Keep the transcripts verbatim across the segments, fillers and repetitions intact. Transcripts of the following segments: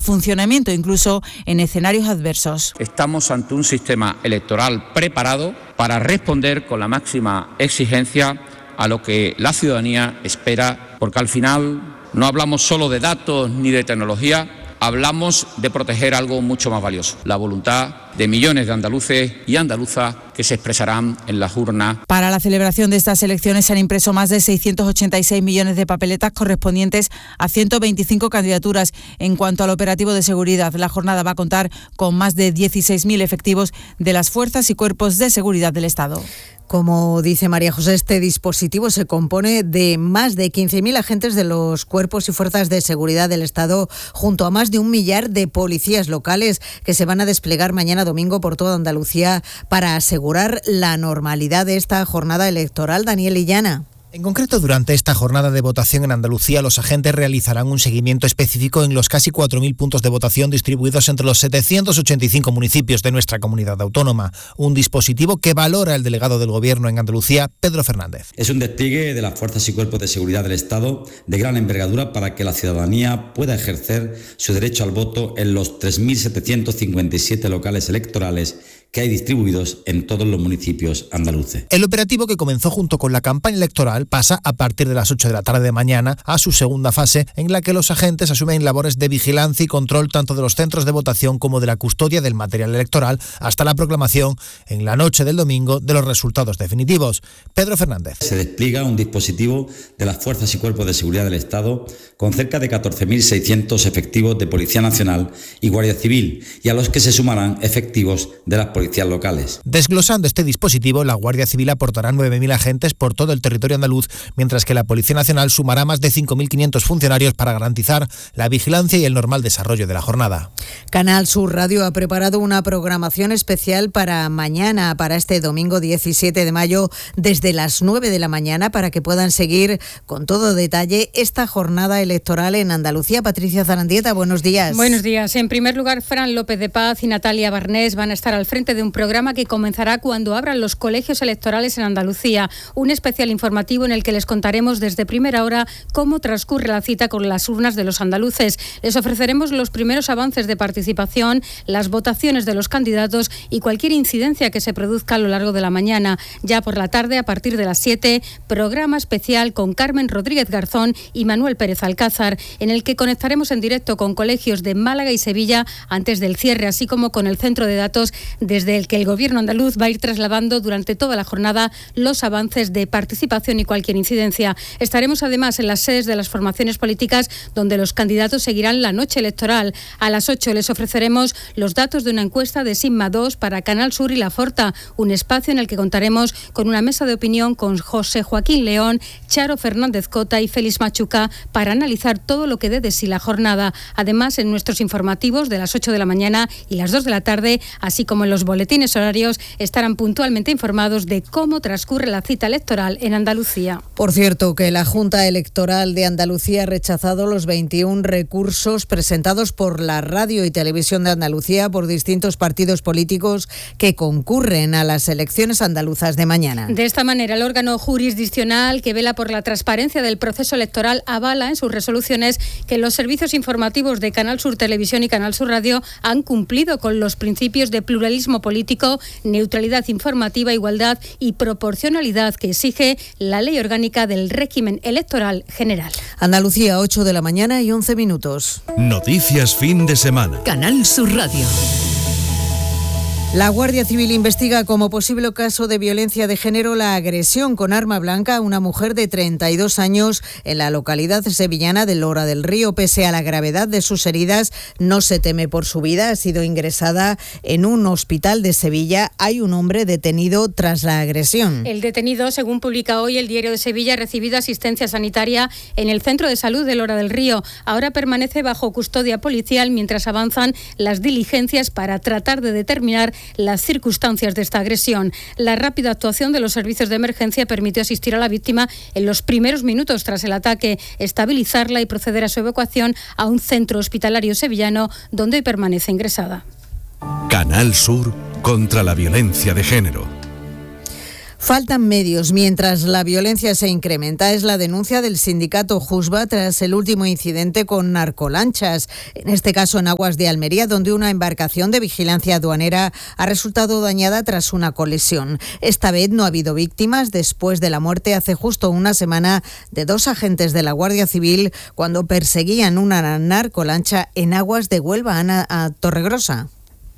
funcionamiento incluso en escenarios adversos. Estamos ante un sistema electoral preparado para responder con la máxima exigencia a lo que la ciudadanía espera, porque al final no hablamos solo de datos ni de tecnología, hablamos de proteger algo mucho más valioso, la voluntad de millones de andaluces y andaluzas que se expresarán en las urnas. Para la celebración de estas elecciones se han impreso más de seiscientos ochenta y seis millones de papeletas correspondientes a ciento veinticinco candidaturas. En cuanto al operativo de seguridad, la jornada va a contar con más de dieciséis mil efectivos de las fuerzas y cuerpos de seguridad del Estado. Como dice María José, este dispositivo se compone de más de quince mil agentes de los cuerpos y fuerzas de seguridad del Estado, junto a más de un millar de policías locales que se van a desplegar mañana domingo por toda Andalucía para asegurar la normalidad de esta jornada electoral. Daniel Illana. En concreto, durante esta jornada de votación en Andalucía, los agentes realizarán un seguimiento específico en los casi cuatro mil puntos de votación distribuidos entre los setecientos ochenta y cinco municipios de nuestra comunidad autónoma. Un dispositivo que valora el delegado del Gobierno en Andalucía, Pedro Fernández. Es un despliegue de las fuerzas y cuerpos de seguridad del Estado de gran envergadura para que la ciudadanía pueda ejercer su derecho al voto en los tres mil setecientos cincuenta y siete locales electorales que hay distribuidos en todos los municipios andaluces. El operativo, que comenzó junto con la campaña electoral, pasa a partir de las ocho de la tarde de mañana a su segunda fase, en la que los agentes asumen labores de vigilancia y control tanto de los centros de votación como de la custodia del material electoral hasta la proclamación en la noche del domingo de los resultados definitivos. Pedro Fernández. Se despliega un dispositivo de las fuerzas y cuerpos de seguridad del Estado con cerca de catorce mil seiscientos efectivos de Policía Nacional y Guardia Civil, y a los que se sumarán efectivos de las policías locales. Desglosando este dispositivo, la Guardia Civil aportará nueve mil agentes por todo el territorio andaluz, mientras que la Policía Nacional sumará más de cinco mil quinientos funcionarios para garantizar la vigilancia y el normal desarrollo de la jornada. Canal Sur Radio ha preparado una programación especial para mañana, para este domingo diecisiete de mayo, desde las nueve de la mañana, para que puedan seguir con todo detalle esta jornada electoral en Andalucía. Patricia Zarandieta, buenos días. Buenos días. En primer lugar, Fran López de Paz y Natalia Barnés van a estar al frente de un programa que comenzará cuando abran los colegios electorales en Andalucía. Un especial informativo en el que les contaremos desde primera hora cómo transcurre la cita con las urnas de los andaluces. Les ofreceremos los primeros avances de participación, las votaciones de los candidatos y cualquier incidencia que se produzca a lo largo de la mañana. Ya por la tarde, a partir de las siete, programa especial con Carmen Rodríguez Garzón y Manuel Pérez Alcázar, en el que conectaremos en directo con colegios de Málaga y Sevilla antes del cierre, así como con el centro de datos desde el que el Gobierno andaluz va a ir trasladando durante toda la jornada los avances de participación y cualquier incidencia. Estaremos además en las sedes de las formaciones políticas, donde los candidatos seguirán la noche electoral. A las ocho les ofreceremos los datos de una encuesta de Sigma dos para Canal Sur y La Forta, un espacio en el que contaremos con una mesa de opinión con José Joaquín León, Charo Fernández Cota y Félix Machuca para analizar todo lo que dé de sí la jornada. Además, en nuestros informativos de las ocho de la mañana y las dos de la tarde, así como en los boletines horarios, estarán puntualmente informados de cómo transcurre la cita electoral en Andalucía. Por cierto, que la Junta Electoral de Andalucía ha rechazado los veintiún recursos presentados por la Radio y Televisión de Andalucía por distintos partidos políticos que concurren a las elecciones andaluzas de mañana. De esta manera, el órgano jurisdiccional que vela por la transparencia del proceso electoral avala en sus resoluciones que los servicios informativos de Canal Sur Televisión y Canal Sur Radio han cumplido con los principios de pluralismo político, neutralidad informativa, igualdad y proporcionalidad que exige la Ley Orgánica del Régimen Electoral General. Andalucía, ocho de la mañana y once minutos. Noticias fin de semana. Canal Sur Radio. La Guardia Civil investiga como posible caso de violencia de género la agresión con arma blanca a una mujer de treinta y dos años en la localidad sevillana de Lora del Río. Pese a la gravedad de sus heridas, no se teme por su vida. Ha sido ingresada en un hospital de Sevilla. Hay un hombre detenido tras la agresión. El detenido, según publica hoy el Diario de Sevilla, ha recibido asistencia sanitaria en el Centro de Salud de Lora del Río. Ahora permanece bajo custodia policial mientras avanzan las diligencias para tratar de determinar las circunstancias de esta agresión. La rápida actuación de los servicios de emergencia permitió asistir a la víctima en los primeros minutos tras el ataque, estabilizarla y proceder a su evacuación a un centro hospitalario sevillano donde permanece ingresada. Canal Sur contra la violencia de género. Faltan medios mientras la violencia se incrementa. Es la denuncia del sindicato Jusba tras el último incidente con narcolanchas. En este caso en aguas de Almería, donde una embarcación de vigilancia aduanera ha resultado dañada tras una colisión. Esta vez no ha habido víctimas después de la muerte hace justo una semana de dos agentes de la Guardia Civil cuando perseguían una narcolancha en aguas de Huelva, Ana, a Torregrosa.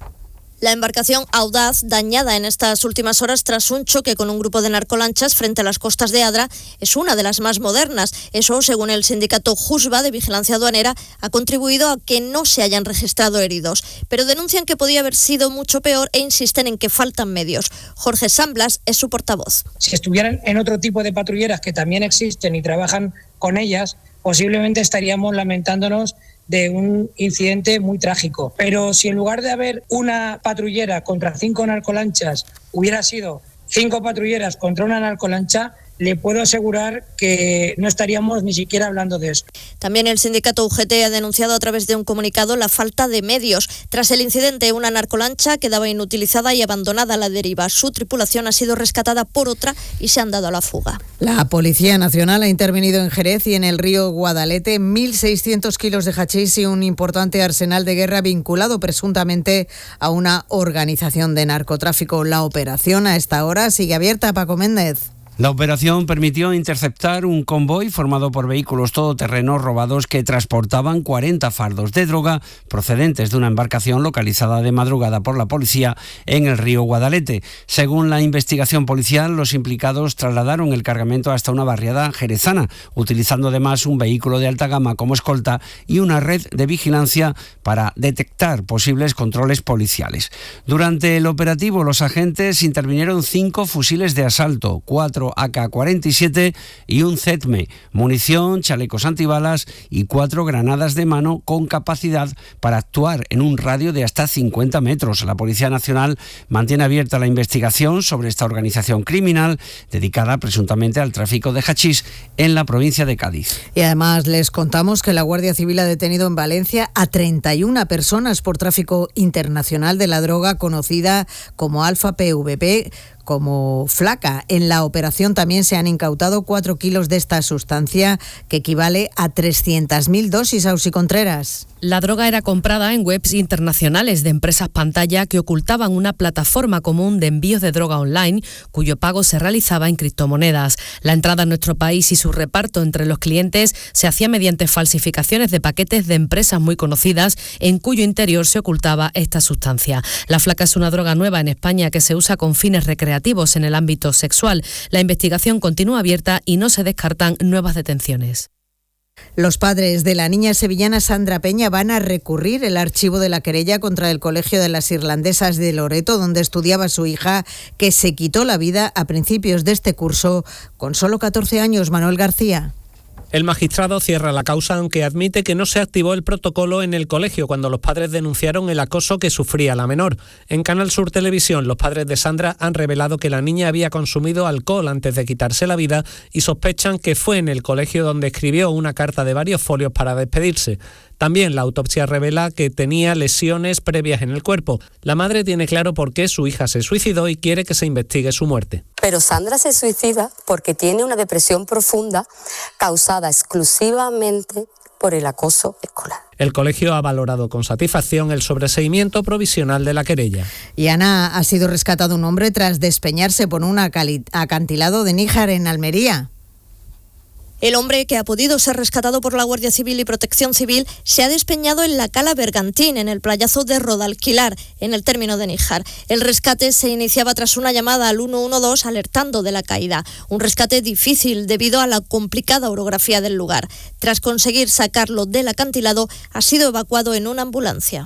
La embarcación Audaz, dañada en estas últimas horas tras un choque con un grupo de narcolanchas frente a las costas de Adra, es una de las más modernas. Eso, según el sindicato Jusba de Vigilancia Aduanera, ha contribuido a que no se hayan registrado heridos. Pero denuncian que podía haber sido mucho peor e insisten en que faltan medios. Jorge Samblas es su portavoz. Si estuvieran en otro tipo de patrulleras que también existen y trabajan con ellas, posiblemente estaríamos lamentándonos de un incidente muy trágico. Pero si en lugar de haber una patrullera contra cinco narcolanchas hubiera sido cinco patrulleras contra una narcolancha, le puedo asegurar que no estaríamos ni siquiera hablando de esto. También el sindicato U G T ha denunciado a través de un comunicado la falta de medios. Tras el incidente, una narcolancha quedaba inutilizada y abandonada a la deriva. Su tripulación ha sido rescatada por otra y se han dado a la fuga. La Policía Nacional ha intervenido en Jerez y en el río Guadalete mil seiscientos kilos de hachís y un importante arsenal de guerra vinculado presuntamente a una organización de narcotráfico. La operación a esta hora sigue abierta. Paco Méndez. La operación permitió interceptar un convoy formado por vehículos todoterrenos robados que transportaban cuarenta fardos de droga procedentes de una embarcación localizada de madrugada por la policía en el río Guadalete. Según la investigación policial, los implicados trasladaron el cargamento hasta una barriada jerezana, utilizando además un vehículo de alta gama como escolta y una red de vigilancia para detectar posibles controles policiales. Durante el operativo, los agentes intervinieron cinco fusiles de asalto, cuatro A K cuarenta y siete y un Z M E, munición, chalecos antibalas y cuatro granadas de mano con capacidad para actuar en un radio de hasta cincuenta metros. La Policía Nacional mantiene abierta la investigación sobre esta organización criminal dedicada presuntamente al tráfico de hachís en la provincia de Cádiz. Y además les contamos que la Guardia Civil ha detenido en Valencia a treinta y una personas por tráfico internacional de la droga conocida como Alfa P V P, como flaca. En la operación también se han incautado cuatro kilos de esta sustancia, que equivale a trescientas mil dosis. Ausi Contreras. La droga era comprada en webs internacionales de empresas pantalla que ocultaban una plataforma común de envíos de droga online, cuyo pago se realizaba en criptomonedas. La entrada en nuestro país y su reparto entre los clientes se hacía mediante falsificaciones de paquetes de empresas muy conocidas, en cuyo interior se ocultaba esta sustancia. La flaca es una droga nueva en España que se usa con fines recreativos en el ámbito sexual. La investigación continúa abierta y no se descartan nuevas detenciones. Los padres de la niña sevillana Sandra Peña van a recurrir el archivo de la querella contra el Colegio de las Irlandesas de Loreto, donde estudiaba su hija, que se quitó la vida a principios de este curso con solo catorce años. Manuel García. El magistrado cierra la causa, aunque admite que no se activó el protocolo en el colegio cuando los padres denunciaron el acoso que sufría la menor. En Canal Sur Televisión, los padres de Sandra han revelado que la niña había consumido alcohol antes de quitarse la vida y sospechan que fue en el colegio donde escribió una carta de varios folios para despedirse. También la autopsia revela que tenía lesiones previas en el cuerpo. La madre tiene claro por qué su hija se suicidó y quiere que se investigue su muerte. Pero Sandra se suicida porque tiene una depresión profunda causada exclusivamente por el acoso escolar. El colegio ha valorado con satisfacción el sobreseimiento provisional de la querella. Y Ana, ha sido rescatado un hombre tras despeñarse por un acantilado de Níjar en Almería. El hombre, que ha podido ser rescatado por la Guardia Civil y Protección Civil, se ha despeñado en la cala Bergantín, en el playazo de Rodalquilar, en el término de Níjar. El rescate se iniciaba tras una llamada al uno uno dos alertando de la caída. Un rescate difícil debido a la complicada orografía del lugar. Tras conseguir sacarlo del acantilado, ha sido evacuado en una ambulancia.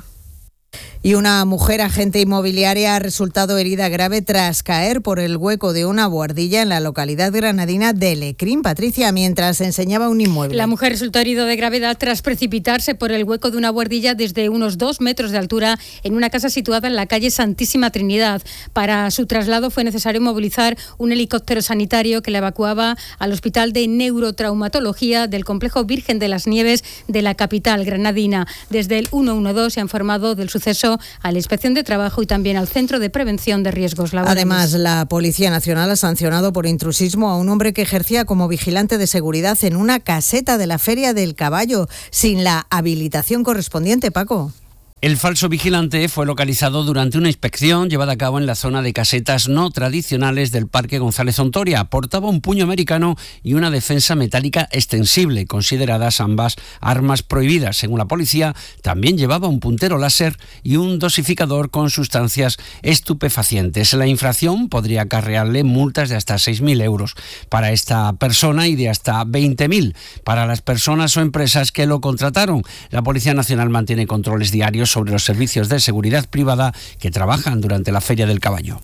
Y una mujer agente inmobiliaria ha resultado herida grave tras caer por el hueco de una buhardilla en la localidad granadina de Lecrín, Patricia, mientras enseñaba un inmueble. La mujer resultó herida de gravedad tras precipitarse por el hueco de una buhardilla desde unos dos metros de altura en una casa situada en la calle Santísima Trinidad. Para su traslado fue necesario movilizar un helicóptero sanitario que la evacuaba al Hospital de Neurotraumatología del Complejo Virgen de las Nieves de la capital granadina. Desde el uno uno dos se ha informado del suceso informado a la Inspección de Trabajo y también al Centro de Prevención de Riesgos Laborales. Además, la Policía Nacional ha sancionado por intrusismo a un hombre que ejercía como vigilante de seguridad en una caseta de la Feria del Caballo, sin la habilitación correspondiente, Paco. El falso vigilante fue localizado durante una inspección llevada a cabo en la zona de casetas no tradicionales del Parque González Ontoria. Portaba un puño americano y una defensa metálica extensible, consideradas ambas armas prohibidas. Según la policía, también llevaba un puntero láser y un dosificador con sustancias estupefacientes. La infracción podría acarrearle multas de hasta seis mil euros para esta persona y de hasta veinte mil para las personas o empresas que lo contrataron. La Policía Nacional mantiene controles diarios sobre los servicios de seguridad privada que trabajan durante la Feria del Caballo.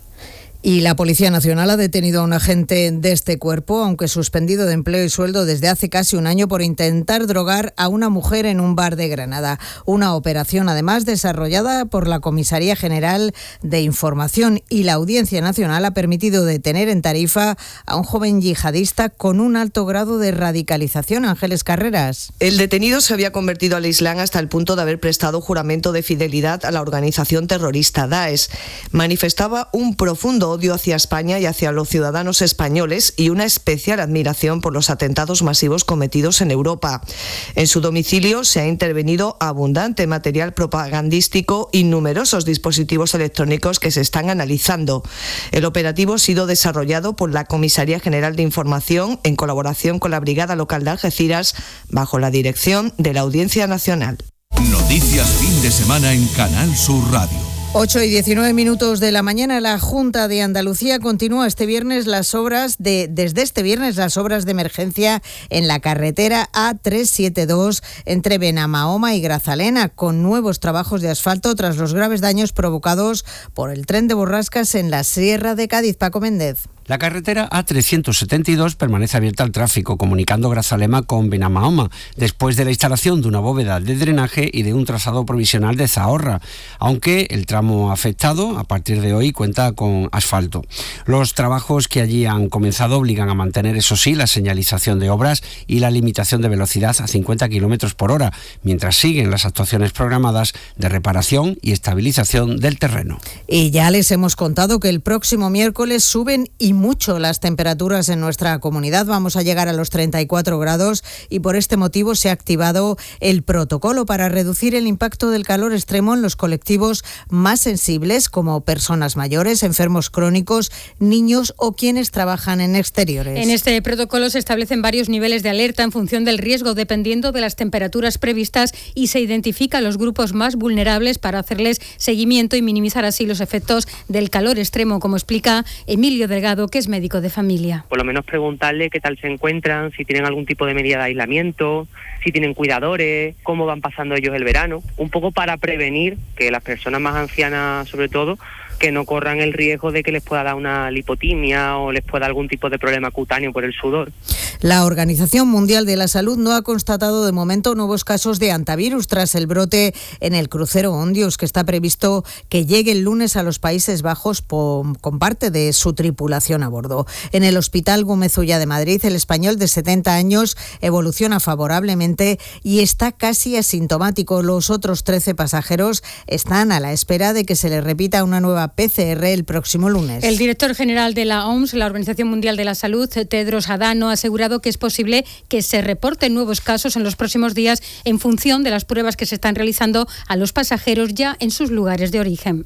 Y la Policía Nacional ha detenido a un agente de este cuerpo, aunque suspendido de empleo y sueldo desde hace casi un año por intentar drogar a una mujer en un bar de Granada. Una operación, además, desarrollada por la Comisaría General de Información, y la Audiencia Nacional ha permitido detener en Tarifa a un joven yihadista con un alto grado de radicalización. Ángeles Carreras. El detenido se había convertido al Islam hasta el punto de haber prestado juramento de fidelidad a la organización terrorista Daesh. Manifestaba un profundo odio hacia España y hacia los ciudadanos españoles y una especial admiración por los atentados masivos cometidos en Europa. En su domicilio se ha intervenido abundante material propagandístico y numerosos dispositivos electrónicos que se están analizando. El operativo ha sido desarrollado por la Comisaría General de Información en colaboración con la Brigada Local de Algeciras, bajo la dirección de la Audiencia Nacional. Noticias fin de semana en Canal Sur Radio. ocho y diecinueve minutos de la mañana. La Junta de Andalucía continúa este viernes las obras de, desde este viernes las obras de emergencia en la carretera A trescientos setenta y dos entre Benamahoma y Grazalema, con nuevos trabajos de asfalto tras los graves daños provocados por el tren de borrascas en la Sierra de Cádiz. Paco Méndez. La carretera A trescientos setenta y dos permanece abierta al tráfico, comunicando Grazalema con Benamahoma, después de la instalación de una bóveda de drenaje y de un trazado provisional de Zahorra, aunque el tramo afectado a partir de hoy cuenta con asfalto. Los trabajos que allí han comenzado obligan a mantener, eso sí, la señalización de obras y la limitación de velocidad a cincuenta kilómetros por hora, mientras siguen las actuaciones programadas de reparación y estabilización del terreno. Y ya les hemos contado que el próximo miércoles suben y mucho las temperaturas en nuestra comunidad. Vamos a llegar a los treinta y cuatro grados y por este motivo se ha activado el protocolo para reducir el impacto del calor extremo en los colectivos más sensibles, como personas mayores, enfermos crónicos, niños o quienes trabajan en exteriores. En este protocolo se establecen varios niveles de alerta en función del riesgo, dependiendo de las temperaturas previstas, y se identifican los grupos más vulnerables para hacerles seguimiento y minimizar así los efectos del calor extremo, como explica Emilio Delgado, que es médico de familia. Por lo menos preguntarle qué tal se encuentran, si tienen algún tipo de medida de aislamiento, si tienen cuidadores, cómo van pasando ellos el verano, un poco para prevenir que las personas más ancianas, sobre todo, que no corran el riesgo de que les pueda dar una lipotimia o les pueda dar algún tipo de problema cutáneo por el sudor. La Organización Mundial de la Salud no ha constatado de momento nuevos casos de hantavirus tras el brote en el crucero Ondius, que está previsto que llegue el lunes a los Países Bajos con parte de su tripulación a bordo. En el Hospital Gómez Ulla de Madrid, el español de setenta años evoluciona favorablemente y está casi asintomático. Los otros trece pasajeros están a la espera de que se les repita una nueva P C R el próximo lunes. El director general de la O M S, la Organización Mundial de la Salud, Tedros Adhanom, ha asegurado que es posible que se reporten nuevos casos en los próximos días en función de las pruebas que se están realizando a los pasajeros ya en sus lugares de origen.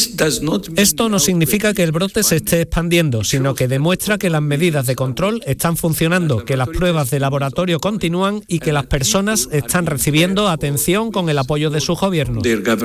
Esto no significa que el brote se esté expandiendo, sino que demuestra que las medidas de control están funcionando, que las pruebas de laboratorio continúan y que las personas están recibiendo atención con el apoyo de sus gobiernos.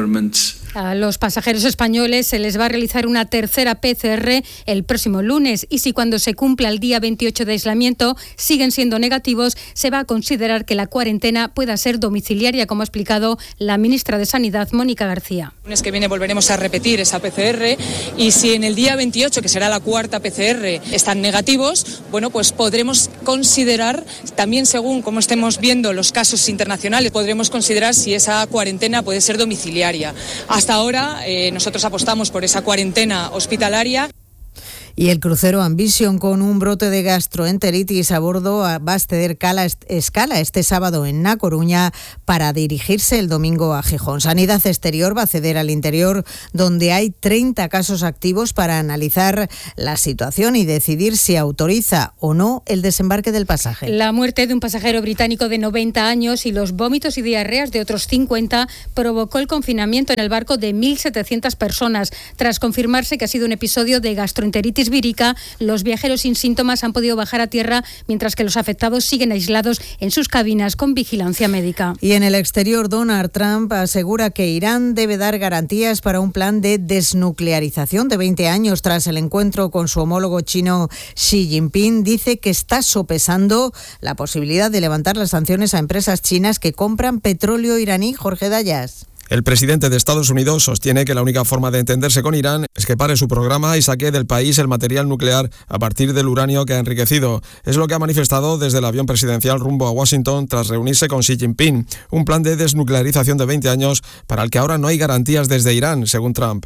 A los pasajeros españoles se les va a realizar una tercera P C R el próximo lunes, y si cuando se cumpla el día veintiocho de aislamiento siguen siendo negativos, se va a considerar que la cuarentena pueda ser domiciliaria, como ha explicado la ministra de Sanidad, Mónica García. El lunes que viene volveremos a repetir esa P C R y si en el día veintiocho, que será la cuarta P C R, están negativos, bueno, pues podremos considerar, también según cómo estemos viendo los casos internacionales, podremos considerar si esa cuarentena puede ser domiciliaria. Hasta ahora eh, nosotros apostamos por esa cuarentena hospitalaria. Y el crucero Ambition, con un brote de gastroenteritis a bordo, va a acceder cala, escala este sábado en Na Coruña para dirigirse el domingo a Gijón. Sanidad Exterior va a ceder al interior, donde hay treinta casos activos, para analizar la situación y decidir si autoriza o no el desembarque del pasaje. La muerte de un pasajero británico de noventa años y los vómitos y diarreas de otros cincuenta provocó el confinamiento en el barco de mil setecientas personas. Tras confirmarse que ha sido un episodio de gastroenteritis vírica, los viajeros sin síntomas han podido bajar a tierra, mientras que los afectados siguen aislados en sus cabinas con vigilancia médica. Y en el exterior, Donald Trump asegura que Irán debe dar garantías para un plan de desnuclearización de veinte años tras el encuentro con su homólogo chino Xi Jinping. Dice que está sopesando la posibilidad de levantar las sanciones a empresas chinas que compran petróleo iraní. Jorge Dayas. El presidente de Estados Unidos sostiene que la única forma de entenderse con Irán es que pare su programa y saque del país el material nuclear a partir del uranio que ha enriquecido. Es lo que ha manifestado desde el avión presidencial rumbo a Washington tras reunirse con Xi Jinping. Un plan de desnuclearización de veinte años para el que ahora no hay garantías desde Irán, según Trump.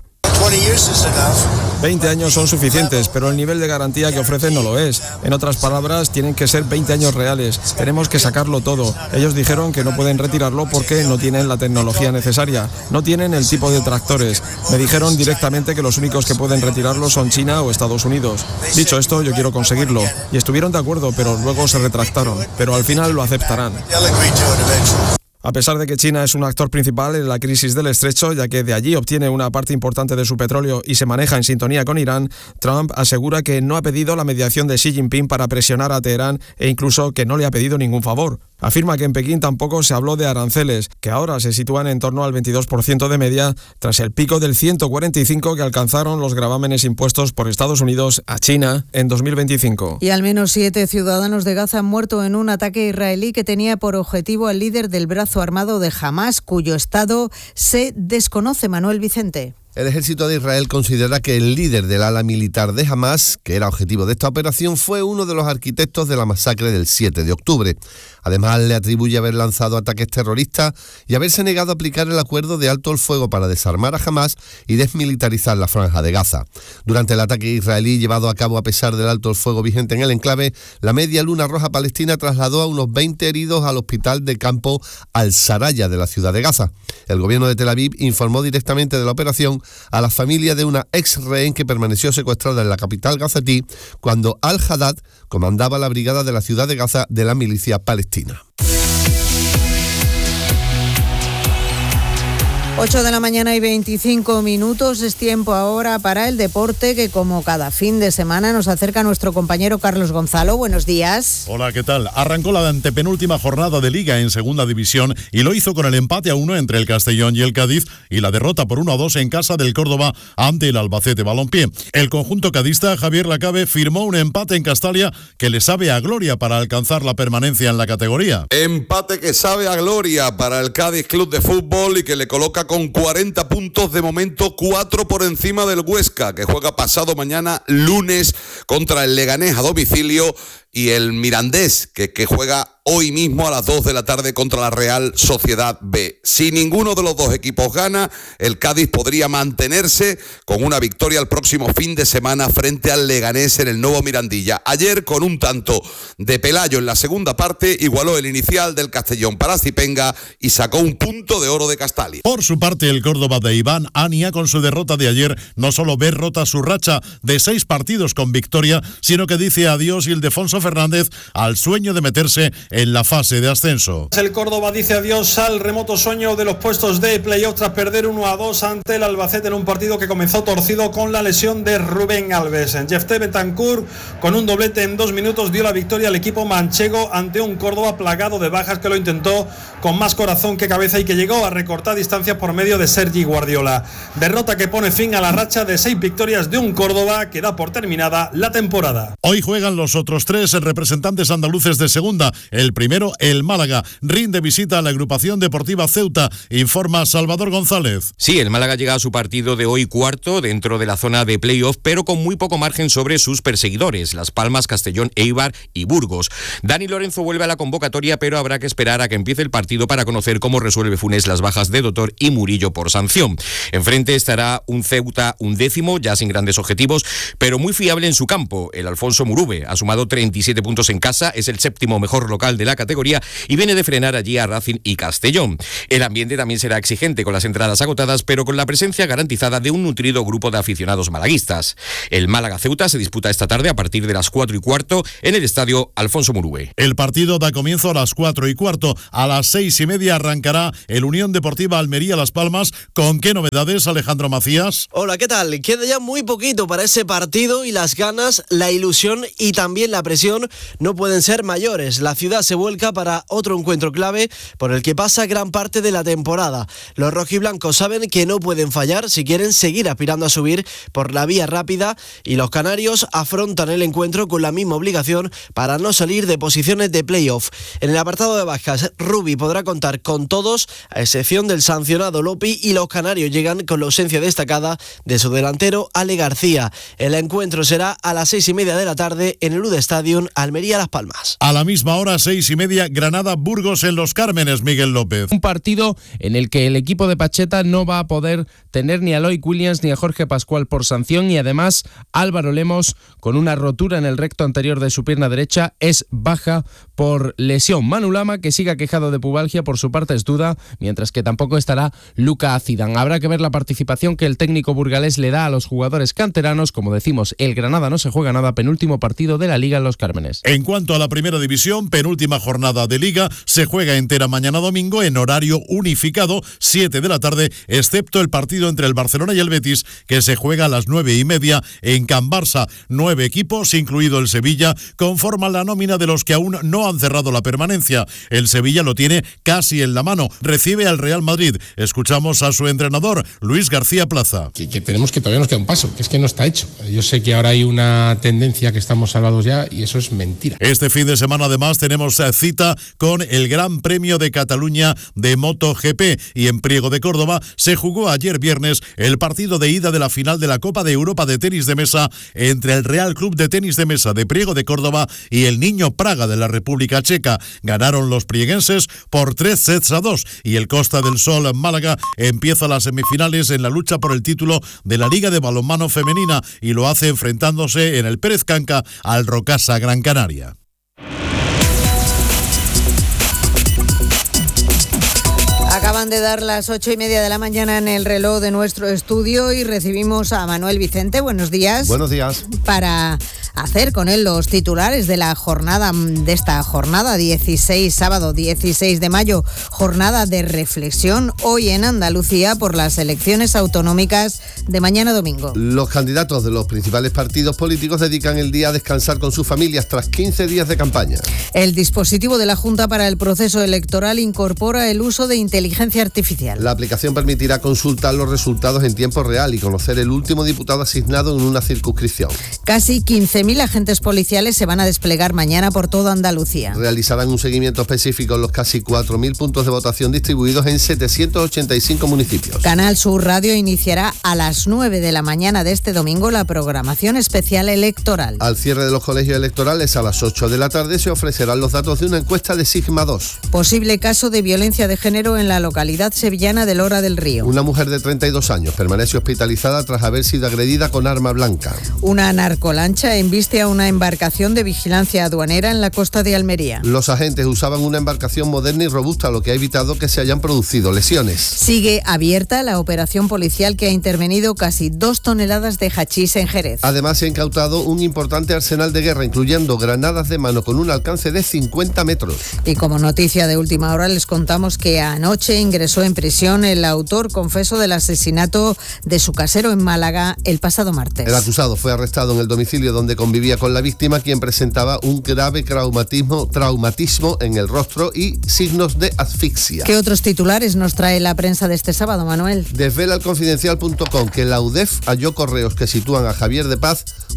veinte años son suficientes, pero el nivel de garantía que ofrecen no lo es. En otras palabras, tienen que ser veinte años reales. Tenemos que sacarlo todo. Ellos dijeron que no pueden retirarlo porque no tienen la tecnología necesaria, no tienen el tipo de tractores. Me dijeron directamente que los únicos que pueden retirarlo son China o Estados Unidos. Dicho esto, yo quiero conseguirlo. Y estuvieron de acuerdo, pero luego se retractaron. Pero al final lo aceptarán. A pesar de que China es un actor principal en la crisis del estrecho, ya que de allí obtiene una parte importante de su petróleo y se maneja en sintonía con Irán, Trump asegura que no ha pedido la mediación de Xi Jinping para presionar a Teherán e incluso que no le ha pedido ningún favor. Afirma que en Pekín tampoco se habló de aranceles, que ahora se sitúan en torno al veintidós por ciento de media, tras el pico del ciento cuarenta y cinco por ciento que alcanzaron los gravámenes impuestos por Estados Unidos a China en dos mil veinticinco. Y al menos siete ciudadanos de Gaza han muerto en un ataque israelí que tenía por objetivo al líder del brazo armado de Hamás, cuyo estado se desconoce. Manuel Vicente. El ejército de Israel considera que el líder del ala militar de Hamás, que era objetivo de esta operación, fue uno de los arquitectos de la masacre del siete de octubre. Además, le atribuye haber lanzado ataques terroristas y haberse negado a aplicar el acuerdo de alto el fuego para desarmar a Hamás y desmilitarizar la franja de Gaza. Durante el ataque israelí llevado a cabo a pesar del alto el fuego vigente en el enclave, la Media Luna Roja Palestina trasladó a unos veinte heridos al hospital de campo Al-Saraya de la ciudad de Gaza. El gobierno de Tel Aviv informó directamente de la operación a la familia de una ex rehén que permaneció secuestrada en la capital gazatí cuando Al-Haddad comandaba la brigada de la ciudad de Gaza de la milicia palestina. ocho de la mañana y veinticinco minutos. Es tiempo ahora para el deporte, que como cada fin de semana nos acerca nuestro compañero Carlos Gonzalo. Buenos días. Hola, ¿qué tal? Arrancó la antepenúltima jornada de Liga en Segunda División y lo hizo con el empate a uno entre el Castellón y el Cádiz y la derrota por uno a dos en casa del Córdoba ante el Albacete Balompié. El conjunto cadista, Javier Lacabe, firmó un empate en Castalia que le sabe a gloria para alcanzar la permanencia en la categoría. Empate que sabe a gloria para el Cádiz Club de Fútbol y que le coloca con cuarenta puntos de momento, cuatro por encima del Huesca, que juega pasado mañana lunes contra el Leganés a domicilio, y el Mirandés, que, que juega hoy mismo a las dos de la tarde contra la Real Sociedad B. Si ninguno de los dos equipos gana, el Cádiz podría mantenerse con una victoria el próximo fin de semana frente al Leganés en el nuevo Mirandilla. Ayer, con un tanto de Pelayo en la segunda parte, igualó el inicial del Castellón para Zipenga y sacó un punto de oro de Castalia. Por su parte, el Córdoba de Iván Ania, con su derrota de ayer, no solo ve rota su racha de seis partidos con victoria, sino que dice adiós Ildefonso Fernández al sueño de meterse en la fase de ascenso. El Córdoba dice adiós al remoto sueño de los puestos de playoff tras perder uno a dos ante el Albacete en un partido que comenzó torcido con la lesión de Rubén Alves. Jefté Betancourt, con un doblete en dos minutos, dio la victoria al equipo manchego ante un Córdoba plagado de bajas que lo intentó con más corazón que cabeza y que llegó a recortar distancias por medio de Sergi Guardiola. Derrota que pone fin a la racha de seis victorias de un Córdoba que da por terminada la temporada. Hoy juegan los otros tres tres representantes andaluces de segunda. El primero, el Málaga, rinde visita a la agrupación deportiva Ceuta, informa Salvador González. Sí, el Málaga llega a su partido de hoy cuarto dentro de la zona de playoff, pero con muy poco margen sobre sus perseguidores, Las Palmas, Castellón, Eibar y Burgos. Dani Lorenzo vuelve a la convocatoria, pero habrá que esperar a que empiece el partido para conocer cómo resuelve Funes las bajas de Dotor y Murillo por sanción. Enfrente estará un Ceuta undécimo, ya sin grandes objetivos, pero muy fiable en su campo. El Alfonso Murube ha sumado treinta y siete puntos en casa, es el séptimo mejor local de la categoría y viene de frenar allí a Racing y Castellón. El ambiente también será exigente con las entradas agotadas, pero con la presencia garantizada de un nutrido grupo de aficionados malaguistas. El Málaga-Ceuta se disputa esta tarde a partir de las cuatro y cuarto en el estadio Alfonso Murube. El partido da comienzo a las cuatro y cuarto. A las seis y media arrancará el Unión Deportiva Almería-Las Palmas. ¿Con qué novedades, Alejandro Macías? Hola, ¿qué tal? Queda ya muy poquito para ese partido y las ganas, la ilusión y también la presión no pueden ser mayores. La ciudad se vuelca para otro encuentro clave por el que pasa gran parte de la temporada. Los rojiblancos saben que no pueden fallar si quieren seguir aspirando a subir por la vía rápida y los canarios afrontan el encuentro con la misma obligación para no salir de posiciones de playoff. En el apartado de bajas, Rubi podrá contar con todos, a excepción del sancionado Lopi, y los canarios llegan con la ausencia destacada de su delantero Ale García. El encuentro será a las seis y media de la tarde en el U D Stadium, Almería-Las Palmas. A la misma hora, seis y media, Granada-Burgos en Los Cármenes, Miguel López. Un partido en el que el equipo de Pacheta no va a poder tener ni a Loic Williams ni a Jorge Pascual por sanción y además Álvaro Lemos, con una rotura en el recto anterior de su pierna derecha, es baja por lesión. Manu Lama, que sigue quejado de pubalgia, por su parte es duda, mientras que tampoco estará Luka Zidane. Habrá que ver la participación que el técnico burgalés le da a los jugadores canteranos. Como decimos, el Granada no se juega nada, penúltimo partido de la Liga en Los Cármenes. En cuanto a la primera división, penúltima jornada de Liga, se juega entera mañana domingo en horario unificado, siete de la tarde, excepto el partido entre el Barcelona y el Betis, que se juega a las nueve y media en Can Barça. Nueve equipos, incluido el Sevilla, conforman la nómina de los que aún no han cerrado la permanencia. El Sevilla lo tiene casi en la mano, recibe al Real Madrid. Escuchamos a su entrenador, Luis García Plaza. Que, que tenemos que todavía nos queda un paso, que es que no está hecho. Yo sé que ahora hay una tendencia que estamos salvados ya y eso es mentira. Este fin de semana además tenemos cita con el Gran Premio de Cataluña de MotoGP y en Priego de Córdoba se jugó ayer viernes el partido de ida de la final de la Copa de Europa de tenis de mesa entre el Real Club de Tenis de Mesa de Priego de Córdoba y el Niño Praga de la República Checa. Ganaron los prieguenses por tres sets a dos y el Costa del Sol Málaga empieza las semifinales en la lucha por el título de la Liga de Balonmano Femenina y lo hace enfrentándose en el Pérez Canca al Rocasa Gran Canaria. Acaban de dar las ocho y media de la mañana en el reloj de nuestro estudio y recibimos a Manuel Vicente. Buenos días. Buenos días. Para hacer con él los titulares de la jornada, de esta jornada dieciséis, sábado dieciséis de mayo, jornada de reflexión hoy en Andalucía por las elecciones autonómicas de mañana domingo. Los candidatos de los principales partidos políticos dedican el día a descansar con sus familias tras quince días de campaña. El dispositivo de la Junta para el proceso electoral incorpora el uso de inteligencia artificial. La aplicación permitirá consultar los resultados en tiempo real y conocer el último diputado asignado en una circunscripción. Casi quince mil agentes policiales se van a desplegar mañana por toda Andalucía. Realizarán un seguimiento específico en los casi cuatro mil puntos de votación distribuidos en setecientos ochenta y cinco municipios. Canal Sur Radio iniciará a las nueve de la mañana de este domingo la programación especial electoral. Al cierre de los colegios electorales a las ocho de la tarde se ofrecerán los datos de una encuesta de Sigma dos. Posible caso de violencia de género en la localidad sevillana de Lora del Río. Una mujer de treinta y dos años permanece hospitalizada tras haber sido agredida con arma blanca. Una narcolancha embiste a una embarcación de vigilancia aduanera en la costa de Almería. Los agentes usaban una embarcación moderna y robusta, lo que ha evitado que se hayan producido lesiones. Sigue abierta la operación policial que ha intervenido casi dos toneladas de hachís en Jerez. Además, se ha incautado un importante arsenal de guerra, incluyendo granadas de mano con un alcance de cincuenta metros. Y como noticia de última hora, les contamos que anoche ingresó en prisión el autor confeso del asesinato de su casero en Málaga el pasado martes. El acusado fue arrestado en el domicilio donde convivía con la víctima, quien presentaba un grave traumatismo, traumatismo en el rostro y signos de asfixia. ¿Qué otros titulares nos trae la prensa de este sábado, Manuel? Desvela el confidencial punto com que la U D E F halló correos que sitúan a Javier de Paz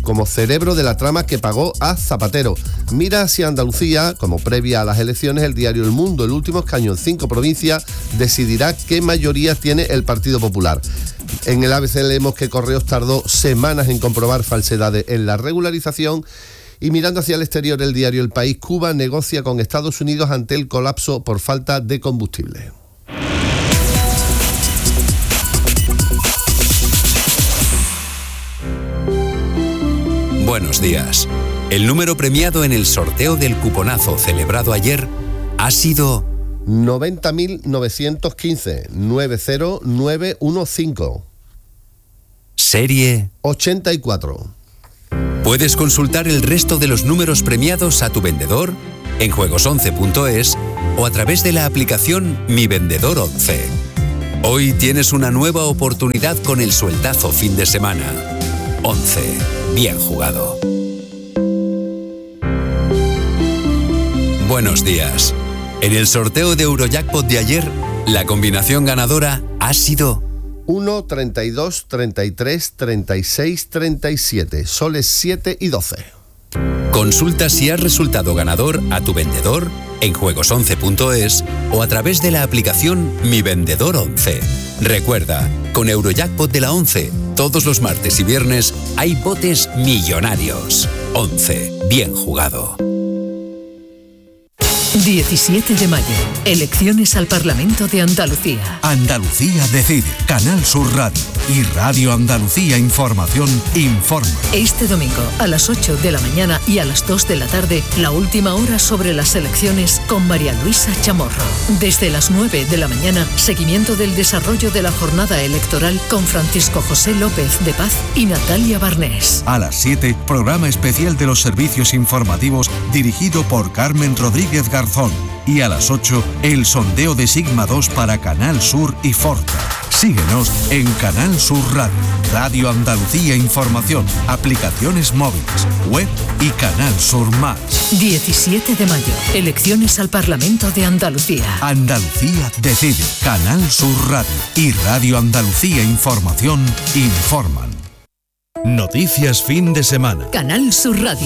como cerebro de la trama que pagó a Zapatero. Mira hacia Andalucía, como previa a las elecciones, el diario El Mundo, el último escaño en cinco provincias, decidirá qué mayoría tiene el Partido Popular. En el A B C leemos que Correos tardó semanas en comprobar falsedades en la regularización. Y mirando hacia el exterior, el diario El País, Cuba negocia con Estados Unidos ante el colapso por falta de combustible. Buenos días. El número premiado en el sorteo del cuponazo celebrado ayer ha sido noventa mil novecientos quince, nueve cero nueve uno cinco. Serie ochenta y cuatro. Puedes consultar el resto de los números premiados a tu vendedor en juegos once punto es o a través de la aplicación Mi Vendedor once. Hoy tienes una nueva oportunidad con el sueldazo fin de semana. once. Bien jugado. Buenos días. En el sorteo de Eurojackpot de ayer, la combinación ganadora ha sido uno, treinta y dos, treinta y tres, treinta y seis, treinta y siete, soles siete y doce. Consulta si has resultado ganador a tu vendedor en juegos once punto es o a través de la aplicación Mi Vendedor once. Recuerda, con Eurojackpot de la once, todos los martes y viernes hay botes millonarios. once. Bien jugado. diecisiete de mayo. Elecciones al Parlamento de Andalucía. Andalucía decide. Canal Sur Radio y Radio Andalucía Información informa. Este domingo a las ocho de la mañana y a las dos de la tarde, la última hora sobre las elecciones con María Luisa Chamorro. Desde las nueve de la mañana, seguimiento del desarrollo de la jornada electoral con Francisco José López de Paz y Natalia Barnés. A las siete, programa especial de los servicios informativos dirigido por Carmen Rodríguez Garzón. Y a las ocho, el sondeo de Sigma dos para Canal Sur y Forta. Síguenos en Canal Sur Radio, Radio Andalucía Información, aplicaciones móviles, web y Canal Sur Más. diecisiete de mayo. Elecciones al Parlamento de Andalucía. Andalucía decide. Canal Sur Radio y Radio Andalucía Información informan. Noticias fin de semana. Canal Sur Radio.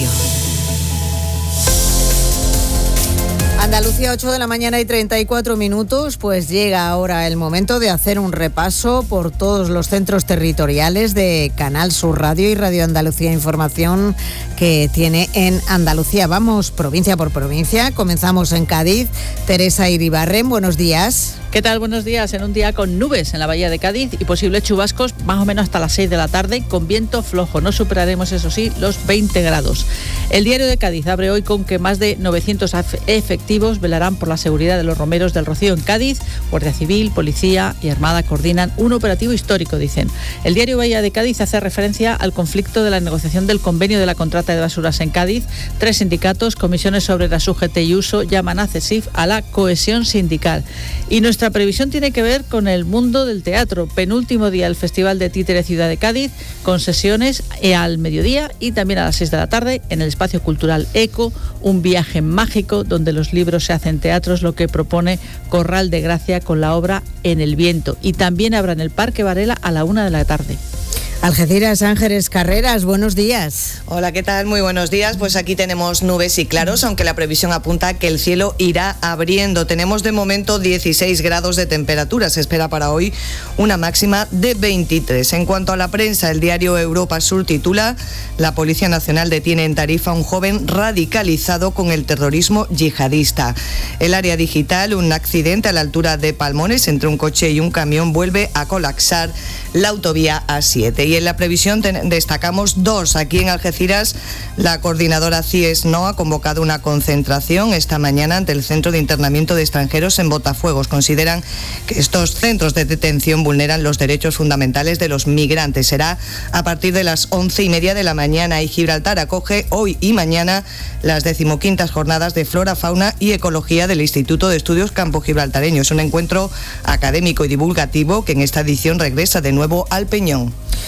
Andalucía, ocho de la mañana y treinta y cuatro minutos, pues llega ahora el momento de hacer un repaso por todos los centros territoriales de Canal Sur Radio y Radio Andalucía Información que tiene en Andalucía. Vamos provincia por provincia, comenzamos en Cádiz. Teresa Iribarren, buenos días. ¿Qué tal? Buenos días. En un día con nubes en la bahía de Cádiz y posibles chubascos más o menos hasta las seis de la tarde con viento flojo. No superaremos, eso sí, los veinte grados. El Diario de Cádiz abre hoy con que más de novecientos efectivos velarán por la seguridad de los romeros del Rocío en Cádiz. Guardia Civil, Policía y Armada coordinan un operativo histórico, dicen. El Diario Bahía de Cádiz hace referencia al conflicto de la negociación del convenio de la contrata de basuras en Cádiz. Tres sindicatos, comisiones obreras U G T y Uso, llaman a CESIF a la cohesión sindical. Y nuestra previsión tiene que ver con el mundo del teatro. Penúltimo día del Festival de Títere Ciudad de Cádiz, con sesiones al mediodía y también a las seis de la tarde en el Espacio Cultural Eco, un viaje mágico donde los libros se hacen teatros, lo que propone Corral de Gracia con la obra En el Viento. Y también habrá en el Parque Varela a la una de la tarde. Algeciras, Ángeles Carreras, buenos días. Hola, ¿qué tal? Muy buenos días. Pues aquí tenemos nubes y claros, aunque la previsión apunta que el cielo irá abriendo. Tenemos de momento dieciséis grados de temperatura. Se espera para hoy una máxima de veintitrés. En cuanto a la prensa, el diario Europa Sur titula: la Policía Nacional detiene en Tarifa a un joven radicalizado con el terrorismo yihadista. El área digital, un accidente a la altura de Palmones entre un coche y un camión vuelve a colapsar la autovía A siete. Y en la previsión ten- destacamos dos. Aquí en Algeciras, la coordinadora CIES No ha convocado una concentración esta mañana ante el Centro de Internamiento de Extranjeros en Botafuegos. Consideran que estos centros de detención vulneran los derechos fundamentales de los migrantes. Será a partir de las once y media de la mañana y Gibraltar acoge hoy y mañana las decimoquintas jornadas de Flora, Fauna y Ecología del Instituto de Estudios Campo Gibraltareño. Es un encuentro académico y divulgativo que en esta edición regresa de nuevo al Peñón.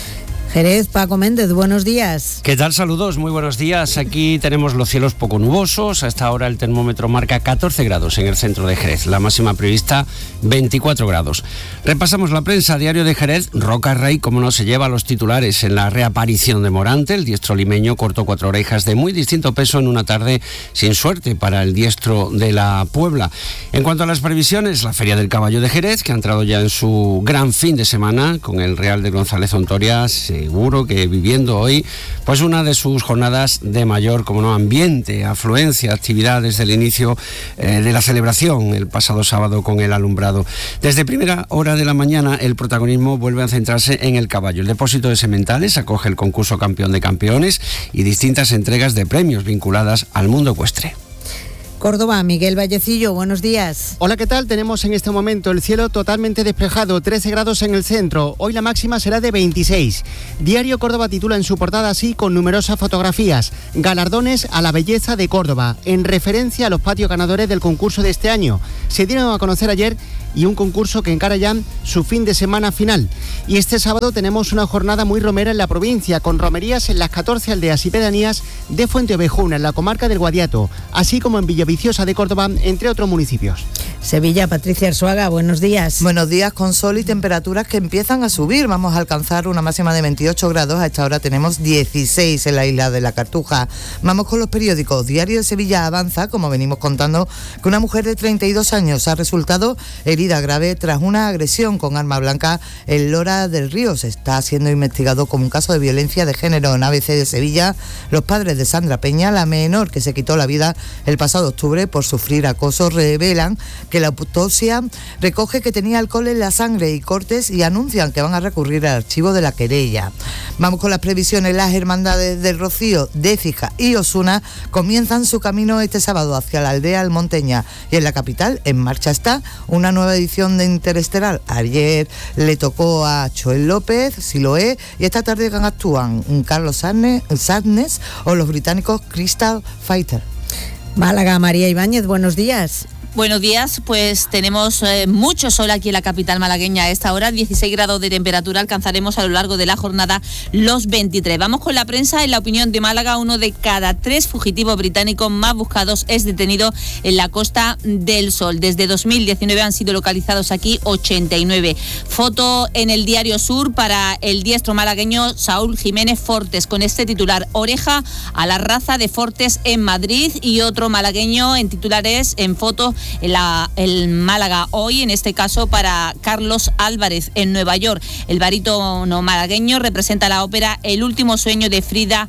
Jerez, Paco Méndez, buenos días. ¿Qué tal? Saludos, muy buenos días. Aquí tenemos los cielos poco nubosos. A esta hora el termómetro marca catorce grados en el centro de Jerez. La máxima prevista veinticuatro grados. Repasamos la prensa. Diario de Jerez. Roca Rey, como no, se lleva los titulares en la reaparición de Morante. El diestro limeño cortó cuatro orejas de muy distinto peso en una tarde sin suerte para el diestro de la Puebla. En cuanto a las previsiones, la Feria del Caballo de Jerez, que ha entrado ya en su gran fin de semana con el Real de González Ontorias. Seguro que viviendo hoy pues una de sus jornadas de mayor, como no, ambiente, afluencia, actividad desde el inicio eh, de la celebración el pasado sábado con el alumbrado. Desde primera hora de la mañana el protagonismo vuelve a centrarse en el caballo. El depósito de sementales acoge el concurso Campeón de Campeones y distintas entregas de premios vinculadas al mundo ecuestre. Córdoba, Miguel Vallecillo, buenos días. Hola, ¿qué tal? Tenemos en este momento el cielo totalmente despejado, trece grados en el centro. Hoy la máxima será de veintiséis. Diario Córdoba titula en su portada así, con numerosas fotografías: galardones a la belleza de Córdoba, en referencia a los patios ganadores del concurso de este año. Se dieron a conocer ayer y un concurso que encara ya su fin de semana final. Y este sábado tenemos una jornada muy romera en la provincia, con romerías en las catorce aldeas y pedanías de Fuenteovejuna, en la comarca del Guadiato, así como en Villaviciosa de Córdoba, entre otros municipios. Sevilla, Patricia Arzuaga, buenos días. Buenos días, con sol y temperaturas que empiezan a subir. Vamos a alcanzar una máxima de veintiocho grados. A esta hora tenemos dieciséis en la isla de la Cartuja. Vamos con los periódicos. Diario de Sevilla avanza, como venimos contando, que una mujer de treinta y dos años ha resultado herida grave tras una agresión con arma blanca en Lora del Río. Se está siendo investigado como un caso de violencia de género. En A B C de Sevilla, los padres de Sandra Peña, la menor que se quitó la vida el pasado octubre por sufrir acoso, revelan que la autopsia recoge que tenía alcohol en la sangre y cortes, y anuncian que van a recurrir al archivo de la querella. Vamos con las previsiones. Las hermandades del Rocío, Décija y Osuna comienzan su camino este sábado hacia la aldea almonteña, y en la capital en marcha está una nueva edición de Interestelar. Ayer le tocó a Joel López, Siloé, y esta tarde actúan Carlos Sadness o los británicos Crystal Fighter. Málaga, María Ibáñez, buenos días. Buenos días, pues tenemos eh, mucho sol aquí en la capital malagueña a esta hora, dieciséis grados de temperatura, alcanzaremos a lo largo de la jornada los veintitrés. Vamos con la prensa. En La Opinión de Málaga, uno de cada tres fugitivos británicos más buscados es detenido en la Costa del Sol. Desde dos mil diecinueve han sido localizados aquí ochenta y nueve. Foto en el Diario Sur para el diestro malagueño Saúl Jiménez Fortes, con este titular: oreja a la raza de Fortes en Madrid, y otro malagueño en titulares en foto en la, el Málaga Hoy, en este caso para Carlos Álvarez en Nueva York. El barítono malagueño representa la ópera El último sueño de Frida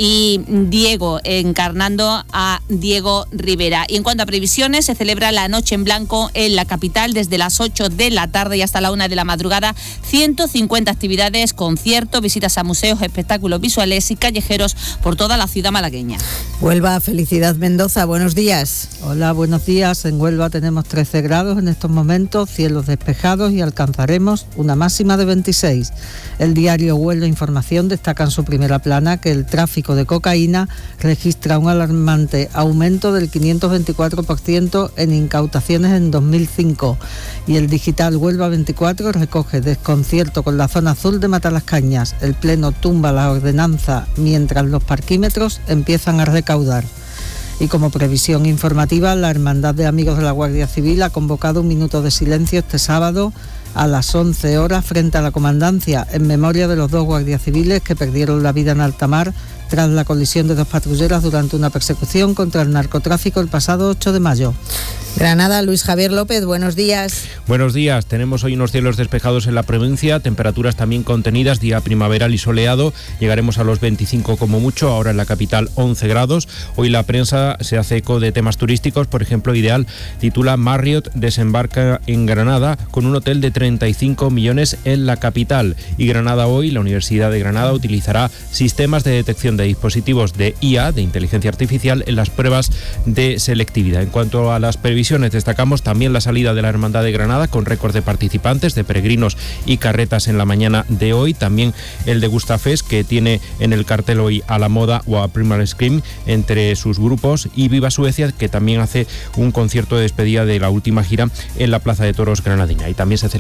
y Diego, encarnando a Diego Rivera. Y en cuanto a previsiones, se celebra la Noche en Blanco en la capital desde las ocho de la tarde y hasta la una de la madrugada. ciento cincuenta actividades, conciertos, visitas a museos, espectáculos visuales y callejeros por toda la ciudad malagueña. Huelva, Felicidad Mendoza, buenos días. Hola, buenos días. En Huelva tenemos trece grados en estos momentos, cielos despejados, y alcanzaremos una máxima de veintiséis. El diario Huelva Información destaca en su primera plana que el tráfico de cocaína registra un alarmante aumento del quinientos veinticuatro por ciento en incautaciones en dos mil cinco. Y el digital Huelva veinticuatro recoge desconcierto con la zona azul de Matalascañas. El Pleno tumba la ordenanza mientras los parquímetros empiezan a recaudar. Y como previsión informativa, la Hermandad de Amigos de la Guardia Civil ha convocado un minuto de silencio este sábado a las once horas frente a la comandancia, en memoria de los dos guardias civiles que perdieron la vida en alta mar tras la colisión de dos patrulleras durante una persecución contra el narcotráfico el pasado ocho de mayo. Granada, Luis Javier López, buenos días. Buenos días, tenemos hoy unos cielos despejados en la provincia, temperaturas también contenidas, día primaveral y soleado, llegaremos a los veinticinco como mucho, ahora en la capital once grados. Hoy la prensa se hace eco de temas turísticos, por ejemplo, Ideal titula Marriott desembarca en Granada con un hotel de treinta y cinco millones en la capital. Y Granada Hoy, la Universidad de Granada utilizará sistemas de detección de dispositivos de I A, de inteligencia artificial, en las pruebas de selectividad. En cuanto a las previsiones, destacamos también la salida de la Hermandad de Granada con récord de participantes, de peregrinos y carretas en la mañana de hoy. También el de Gustafés, que tiene en el cartel hoy a La Moda o a Primal Scream entre sus grupos, y Viva Suecia, que también hace un concierto de despedida de la última gira en la Plaza de Toros granadina. Y también se celebra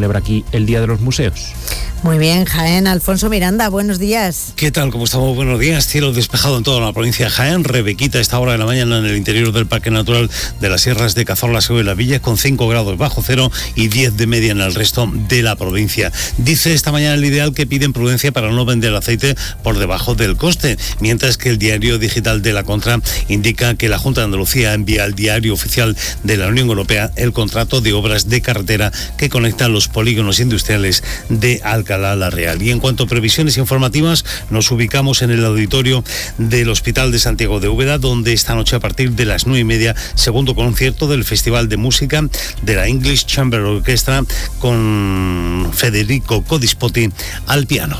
celebra aquí el Día de los Museos. Muy bien, Jaén. Alfonso Miranda, buenos días. ¿Qué tal? ¿Cómo estamos? Buenos días. Cielo despejado en toda la provincia de Jaén. Rebequita a esta hora de la mañana en el interior del Parque Natural de las Sierras de Cazorla y Las Villas, con cinco grados bajo cero y diez de media en el resto de la provincia. Dice esta mañana el Ideal que piden prudencia para no vender aceite por debajo del coste, mientras que el diario digital de La Contra indica que la Junta de Andalucía envía al diario oficial de la Unión Europea el contrato de obras de carretera que conecta los polígonos industriales de Alcalá la Real. Y en cuanto a previsiones informativas, nos ubicamos en el auditorio del Hospital de Santiago de Úbeda, donde esta noche a partir de las nueve y media, segundo concierto del Festival de Música de la English Chamber Orchestra con Federico Codispotti al piano.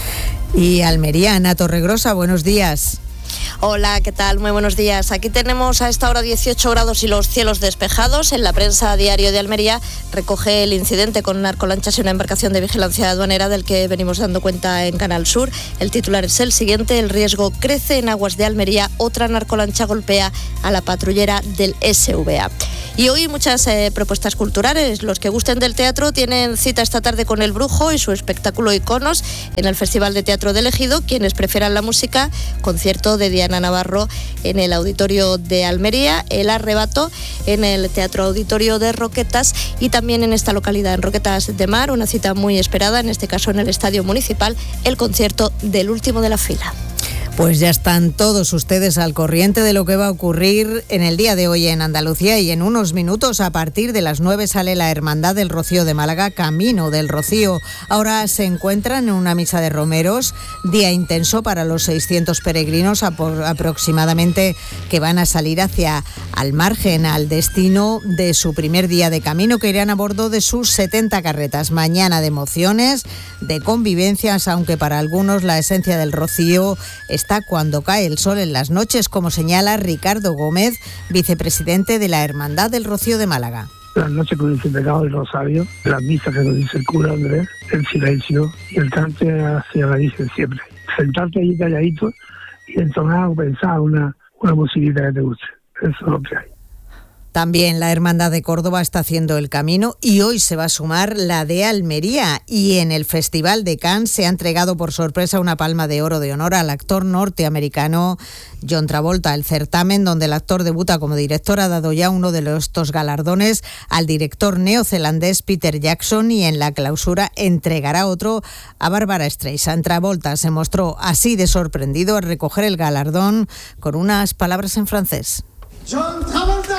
Y Almería, Ana Torregrosa, buenos días. Hola, ¿qué tal? Muy buenos días. Aquí tenemos a esta hora dieciocho grados y los cielos despejados. En la prensa Diario de Almería recoge el incidente con narcolanchas y una embarcación de vigilancia aduanera del que venimos dando cuenta en Canal Sur. El titular es el siguiente: el riesgo crece en aguas de Almería, otra narcolancha golpea a la patrullera del S V A. Y hoy muchas eh, propuestas culturales. Los que gusten del teatro tienen cita esta tarde con El Brujo y su espectáculo Iconos en el Festival de Teatro del Ejido. Quienes prefieran la música, concierto de Diana Navarro en el Auditorio de Almería, El Arrebato en el Teatro Auditorio de Roquetas y también en esta localidad, en Roquetas de Mar, una cita muy esperada, en este caso en el Estadio Municipal, el concierto del último de la fila. Pues ya están todos ustedes al corriente de lo que va a ocurrir en el día de hoy en Andalucía, y en unos minutos a partir de las nueve sale la Hermandad del Rocío de Málaga, Camino del Rocío. Ahora se encuentran en una misa de romeros, día intenso para los seiscientos peregrinos aproximadamente que van a salir hacia al margen, al destino de su primer día de camino, que irán a bordo de sus setenta carretas. Mañana de emociones, de convivencias, aunque para algunos la esencia del Rocío está cuando cae el sol en las noches, como señala Ricardo Gómez, vicepresidente de la Hermandad del Rocío de Málaga. Las noches con el Crucificado del Rosario, las misas que nos dice el cura Andrés, el silencio y el cante hacia la Virgen siempre. Sentarte ahí calladito y entonar o pensar una, una musiquita que te guste. Eso es lo que hay. También la Hermandad de Córdoba está haciendo el camino y hoy se va a sumar la de Almería, y en el Festival de Cannes se ha entregado por sorpresa una palma de oro de honor al actor norteamericano John Travolta. El certamen, donde el actor debuta como director, ha dado ya uno de estos galardones al director neozelandés Peter Jackson, y en la clausura entregará otro a Bárbara Streisand. Travolta se mostró así de sorprendido al recoger el galardón con unas palabras en francés. John Travolta.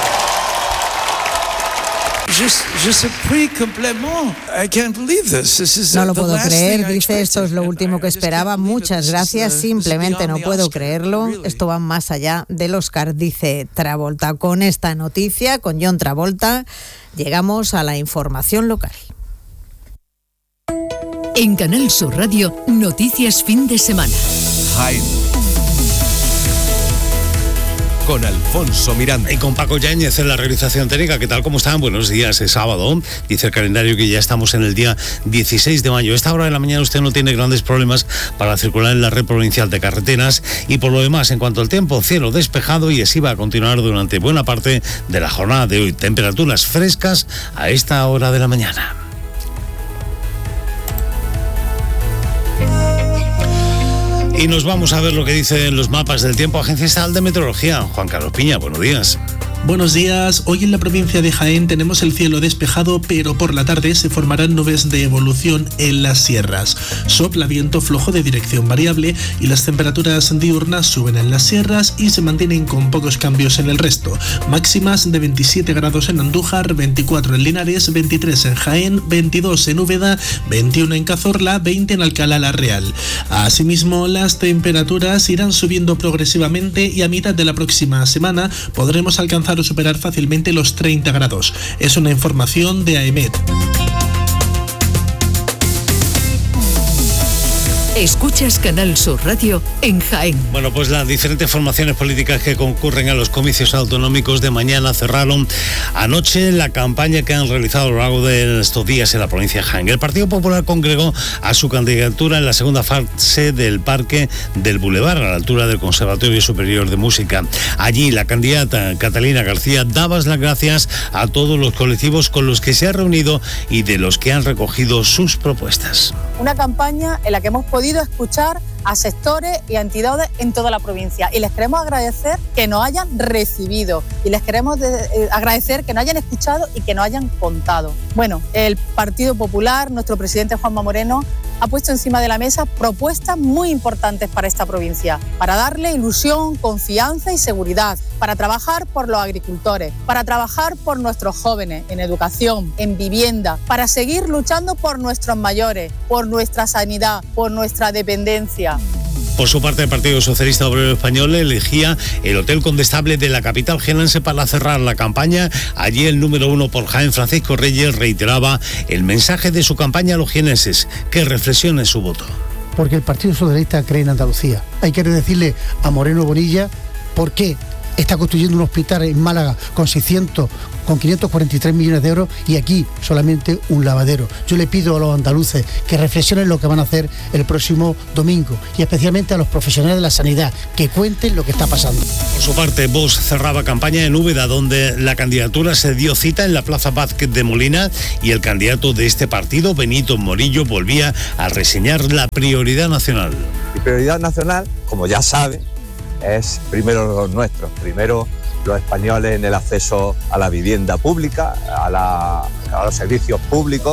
No lo puedo creer, dice, esto es lo último que esperaba, muchas gracias, simplemente no puedo creerlo, esto va más allá del Oscar, dice Travolta. Con esta noticia, con John Travolta, llegamos a la información local. En Canal Sur Radio, noticias fin de semana. Jaén, con Alfonso Miranda. Y con Paco Yáñez en la realización técnica. ¿Qué tal? ¿Cómo están? Buenos días. Es sábado. Dice el calendario que ya estamos en el día dieciséis de mayo. A esta hora de la mañana usted no tiene grandes problemas para circular en la red provincial de carreteras. Y por lo demás, en cuanto al tiempo, cielo despejado, y así va a continuar durante buena parte de la jornada de hoy. Temperaturas frescas a esta hora de la mañana. Y nos vamos a ver lo que dicen los mapas del tiempo. Agencia Estatal de Meteorología. Juan Carlos Piña, buenos días. Buenos días. Hoy en la provincia de Jaén tenemos el cielo despejado, pero por la tarde se formarán nubes de evolución en las sierras. Sopla viento flojo de dirección variable y las temperaturas diurnas suben en las sierras y se mantienen con pocos cambios en el resto. Máximas de veintisiete grados en Andújar, veinticuatro en Linares, veintitrés en Jaén, veintidós en Úbeda, veintiuno en Cazorla, veinte en Alcalá la Real. Asimismo, las temperaturas irán subiendo progresivamente y a mitad de la próxima semana podremos alcanzar o superar fácilmente los treinta grados. Es una información de AEMET. Escuchas Canal Sur Radio en Jaén. Bueno, pues las diferentes formaciones políticas que concurren a los comicios autonómicos de mañana cerraron anoche la campaña que han realizado a lo largo de estos días en la provincia de Jaén. El Partido Popular congregó a su candidatura en la segunda fase del Parque del Boulevard, a la altura del Conservatorio Superior de Música. Allí la candidata Catalina García daba las gracias a todos los colectivos con los que se ha reunido y de los que han recogido sus propuestas. Una campaña en la que hemos podido escuchar a sectores y a entidades en toda la provincia, y les queremos agradecer que nos hayan recibido y les queremos de, eh, agradecer que nos hayan escuchado y que nos hayan contado. Bueno, el Partido Popular, nuestro presidente Juanma Moreno, ha puesto encima de la mesa propuestas muy importantes para esta provincia, para darle ilusión, confianza y seguridad, para trabajar por los agricultores, para trabajar por nuestros jóvenes en educación, en vivienda, para seguir luchando por nuestros mayores, por nuestra sanidad, por nuestra dependencia. Por su parte, el Partido Socialista Obrero Español elegía el Hotel Condestable de la capital jienense para cerrar la campaña. Allí el número uno por Jaén, Francisco Reyes, reiteraba el mensaje de su campaña a los jienenses, que reflexione su voto. Porque el Partido Socialista cree en Andalucía. Hay que decirle a Moreno Bonilla por qué está construyendo un hospital en Málaga con seiscientos, con quinientos cuarenta y tres millones de euros y aquí solamente un lavadero. Yo le pido a los andaluces que reflexionen lo que van a hacer el próximo domingo y especialmente a los profesionales de la sanidad, que cuenten lo que está pasando. Por su parte, Vox cerraba campaña en Úbeda, donde la candidatura se dio cita en la Plaza Vázquez de Molina y el candidato de este partido, Benito Morillo, volvía a reseñar la prioridad nacional. Mi prioridad nacional, como ya saben, es primero los nuestros, primero los españoles en el acceso a la vivienda pública, a, la, a los servicios públicos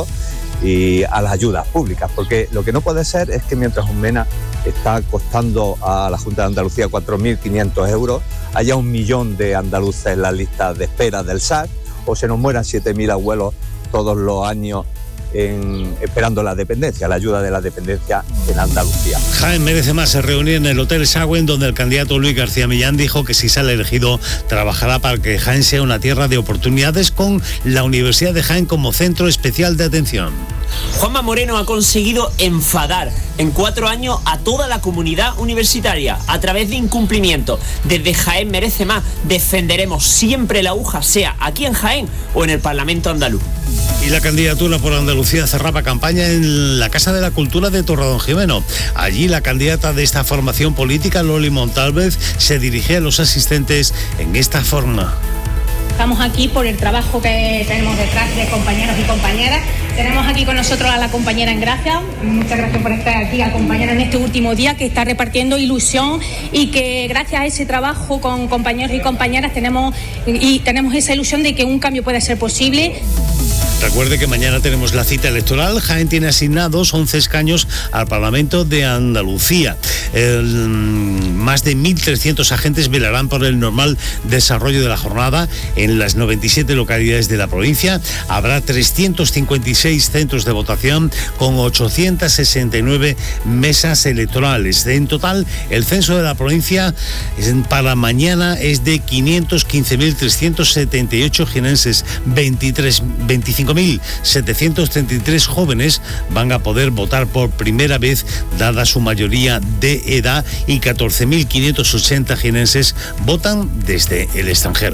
y a las ayudas públicas, porque lo que no puede ser es que mientras Unmena está costando a la Junta de Andalucía cuatro mil quinientos euros, haya un millón de andaluces en las listas de espera del S A R o se nos mueran siete mil abuelos todos los años En, esperando la dependencia, la ayuda de la dependencia en Andalucía. Jaén merece más. Se reunió en el Hotel Sagüen, donde el candidato Luis García Millán dijo que si sale elegido trabajará para que Jaén sea una tierra de oportunidades, con la Universidad de Jaén como centro especial de atención. Juanma Moreno ha conseguido enfadar en cuatro años a toda la comunidad universitaria a través de incumplimiento. Desde Jaén merece más defenderemos siempre la aguja, sea aquí en Jaén o en el Parlamento andaluz. Y la candidatura por Andalucía cerraba campaña en la Casa de la Cultura de Torredonjimeno. Allí la candidata de esta formación política, Loli Montalvez, se dirigía a los asistentes en esta forma. Estamos aquí por el trabajo que tenemos detrás de compañeros y compañeras. Tenemos aquí con nosotros a la compañera Engracia. Muchas gracias por estar aquí, acompañarnos en este último día, que está repartiendo ilusión y que gracias a ese trabajo con compañeros y compañeras tenemos, y tenemos esa ilusión de que un cambio puede ser posible. Recuerde que mañana tenemos la cita electoral. Jaén tiene asignados once escaños al Parlamento de Andalucía. El, más de mil trescientos agentes velarán por el normal desarrollo de la jornada en las noventa y siete localidades de la provincia. Habrá trescientos cincuenta y seis centros de votación con ochocientas sesenta y nueve mesas electorales. En total, el censo de la provincia para mañana es de quinientos quince mil trescientos setenta y ocho jienenses. veinticinco mil setecientos treinta y tres jóvenes van a poder votar por primera vez, dada su mayoría de edad, y catorce mil quinientos ochenta jienenses votan desde el extranjero.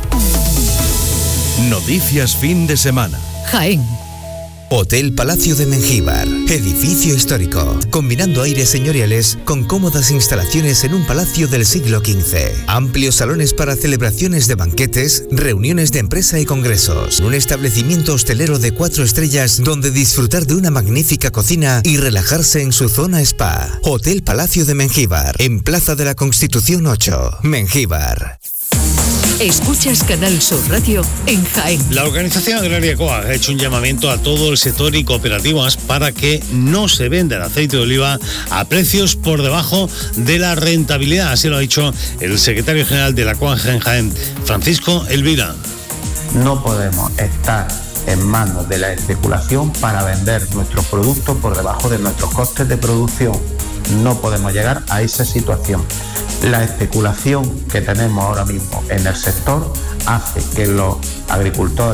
Noticias fin de semana. Jaén. Hotel Palacio de Mengíbar, edificio histórico, combinando aires señoriales con cómodas instalaciones en un palacio del siglo quince. Amplios salones para celebraciones de banquetes, reuniones de empresa y congresos. Un establecimiento hostelero de cuatro estrellas donde disfrutar de una magnífica cocina y relajarse en su zona spa. Hotel Palacio de Mengíbar, en Plaza de la Constitución ocho, Mengíbar. Escuchas Canal Sur Radio en Jaén. La organización agraria C O A ha hecho un llamamiento a todo el sector y cooperativas para que no se venda el aceite de oliva a precios por debajo de la rentabilidad. Así lo ha dicho el secretario general de la C O A en Jaén, Francisco Elvira. No podemos estar en manos de la especulación para vender nuestros productos por debajo de nuestros costes de producción. No podemos llegar a esa situación. La especulación que tenemos ahora mismo en el sector hace que los agricultores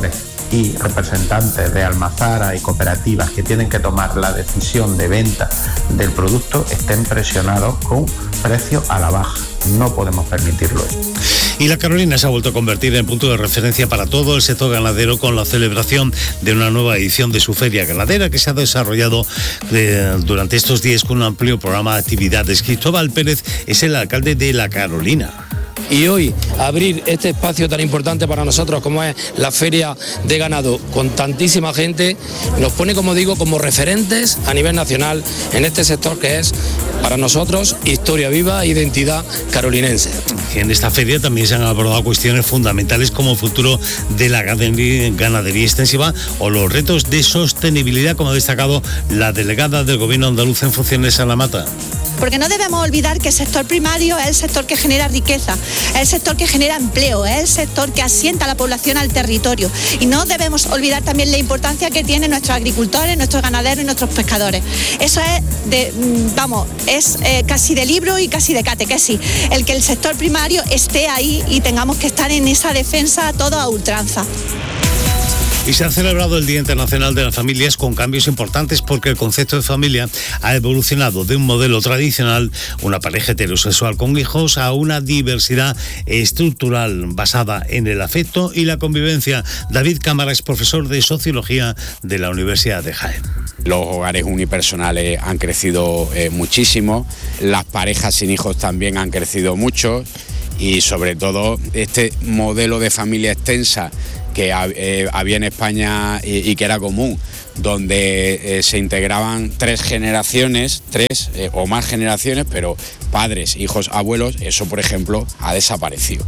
y representantes de almazaras y cooperativas que tienen que tomar la decisión de venta del producto estén presionados con precios a la baja. No podemos permitirlo esto. Y la Carolina se ha vuelto a convertir en punto de referencia para todo el sector ganadero con la celebración de una nueva edición de su feria ganadera que se ha desarrollado eh, durante estos días con un amplio programa de actividades. Cristóbal Pérez es el alcalde de la Carolina. Y hoy abrir este espacio tan importante para nosotros como es la Feria de Ganado con tantísima gente nos pone, como digo, como referentes a nivel nacional en este sector que es para nosotros historia viva e identidad carolinense. En esta feria también se han abordado cuestiones fundamentales como el futuro de la ganadería extensiva o los retos de sostenibilidad, como ha destacado la delegada del Gobierno andaluz en funciones, Ana Mata. Porque no debemos olvidar que el sector primario es el sector que genera riqueza, es el sector que genera empleo, es el sector que asienta a la población al territorio. Y no debemos olvidar también la importancia que tienen nuestros agricultores, nuestros ganaderos y nuestros pescadores. Eso es, de, vamos, es eh, casi de libro y casi de catequesis, el que el sector primario esté ahí y tengamos que estar en esa defensa todo a ultranza. Y se ha celebrado el Día Internacional de las Familias con cambios importantes porque el concepto de familia ha evolucionado de un modelo tradicional, una pareja heterosexual con hijos, a una diversidad estructural basada en el afecto y la convivencia. David Cámara es profesor de Sociología de la Universidad de Jaén. Los hogares unipersonales han crecido eh, muchísimo, las parejas sin hijos también han crecido mucho y sobre todo este modelo de familia extensa que eh, había en España y, y que era común, donde eh, se integraban tres generaciones, tres eh, o más generaciones, pero padres, hijos, abuelos, eso por ejemplo ha desaparecido.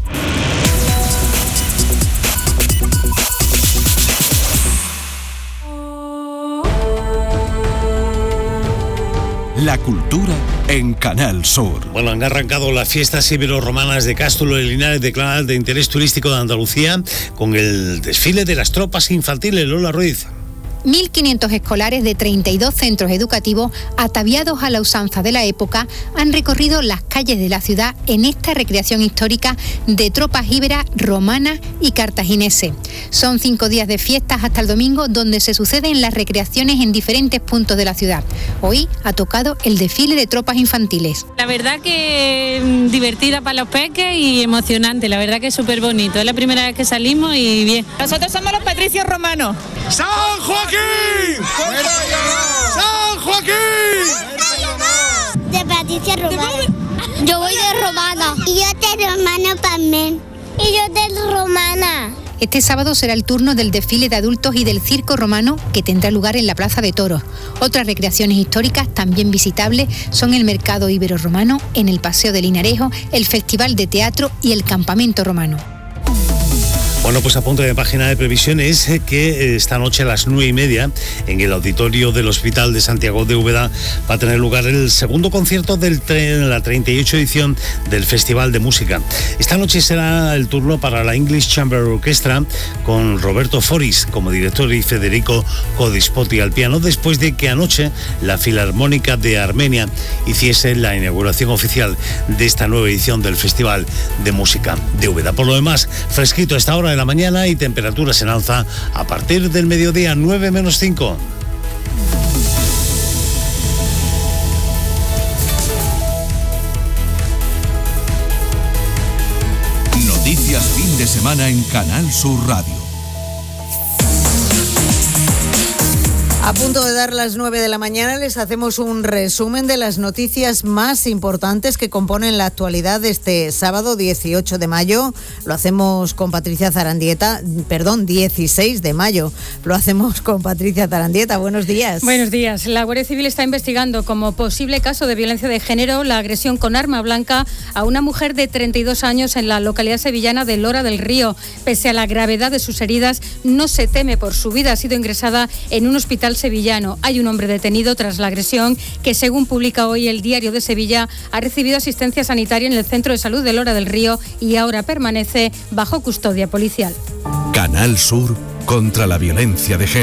La cultura en Canal Sur. Bueno, han arrancado las fiestas ibero-romanas de Cástulo de Linares, declaradas de interés turístico de Andalucía, con el desfile de las tropas infantiles. Lola Ruiz. mil quinientos escolares de treinta y dos centros educativos, ataviados a la usanza de la época, han recorrido las calles de la ciudad en esta recreación histórica de tropas íberas, romanas y cartagineses. Son cinco días de fiestas hasta el domingo, donde se suceden las recreaciones en diferentes puntos de la ciudad. Hoy ha tocado el desfile de tropas infantiles. La verdad que divertida para los peques y emocionante, la verdad que es súper bonito. Es la primera vez que salimos y bien. Nosotros somos los patricios romanos. ¡San Joaquín! ¡San Joaquín! De Patricia Romana. Yo voy de romana. Y yo de romana también. Y yo de romana. Este sábado será el turno del desfile de adultos y del circo romano, que tendrá lugar en la Plaza de Toros. Otras recreaciones históricas también visitables son el Mercado Ibero-Romano, en el Paseo de Linarejo, el Festival de Teatro y el Campamento Romano. Bueno, pues a punto de página de previsiones que esta noche a las nueve y media en el auditorio del Hospital de Santiago de Úbeda va a tener lugar el segundo concierto de la treinta y ocho edición del Festival de Música. Esta noche será el turno para la English Chamber Orchestra con Roberto Foris como director y Federico Codispoti al piano, después de que anoche la Filarmónica de Armenia hiciese la inauguración oficial de esta nueva edición del Festival de Música de Úbeda. Por lo demás, fresquito a esta hora de la mañana y temperaturas en alza a partir del mediodía, nueve menos cinco. Noticias fin de semana en Canal Sur Radio. A punto de dar las nueve de la mañana les hacemos un resumen de las noticias más importantes que componen la actualidad de este sábado dieciocho de mayo. Lo hacemos con Patricia Zarandieta, perdón, dieciséis de mayo. Lo hacemos con Patricia Zarandieta. Buenos días. Buenos días. La Guardia Civil está investigando como posible caso de violencia de género la agresión con arma blanca a una mujer de treinta y dos años en la localidad sevillana de Lora del Río. Pese a la gravedad de sus heridas, no se teme por su vida. Ha sido ingresada en un hospital sevillano. Hay un hombre detenido tras la agresión que, según publica hoy el Diario de Sevilla, ha recibido asistencia sanitaria en el Centro de Salud de Lora del Río y ahora permanece bajo custodia policial. Canal Sur contra la violencia de género.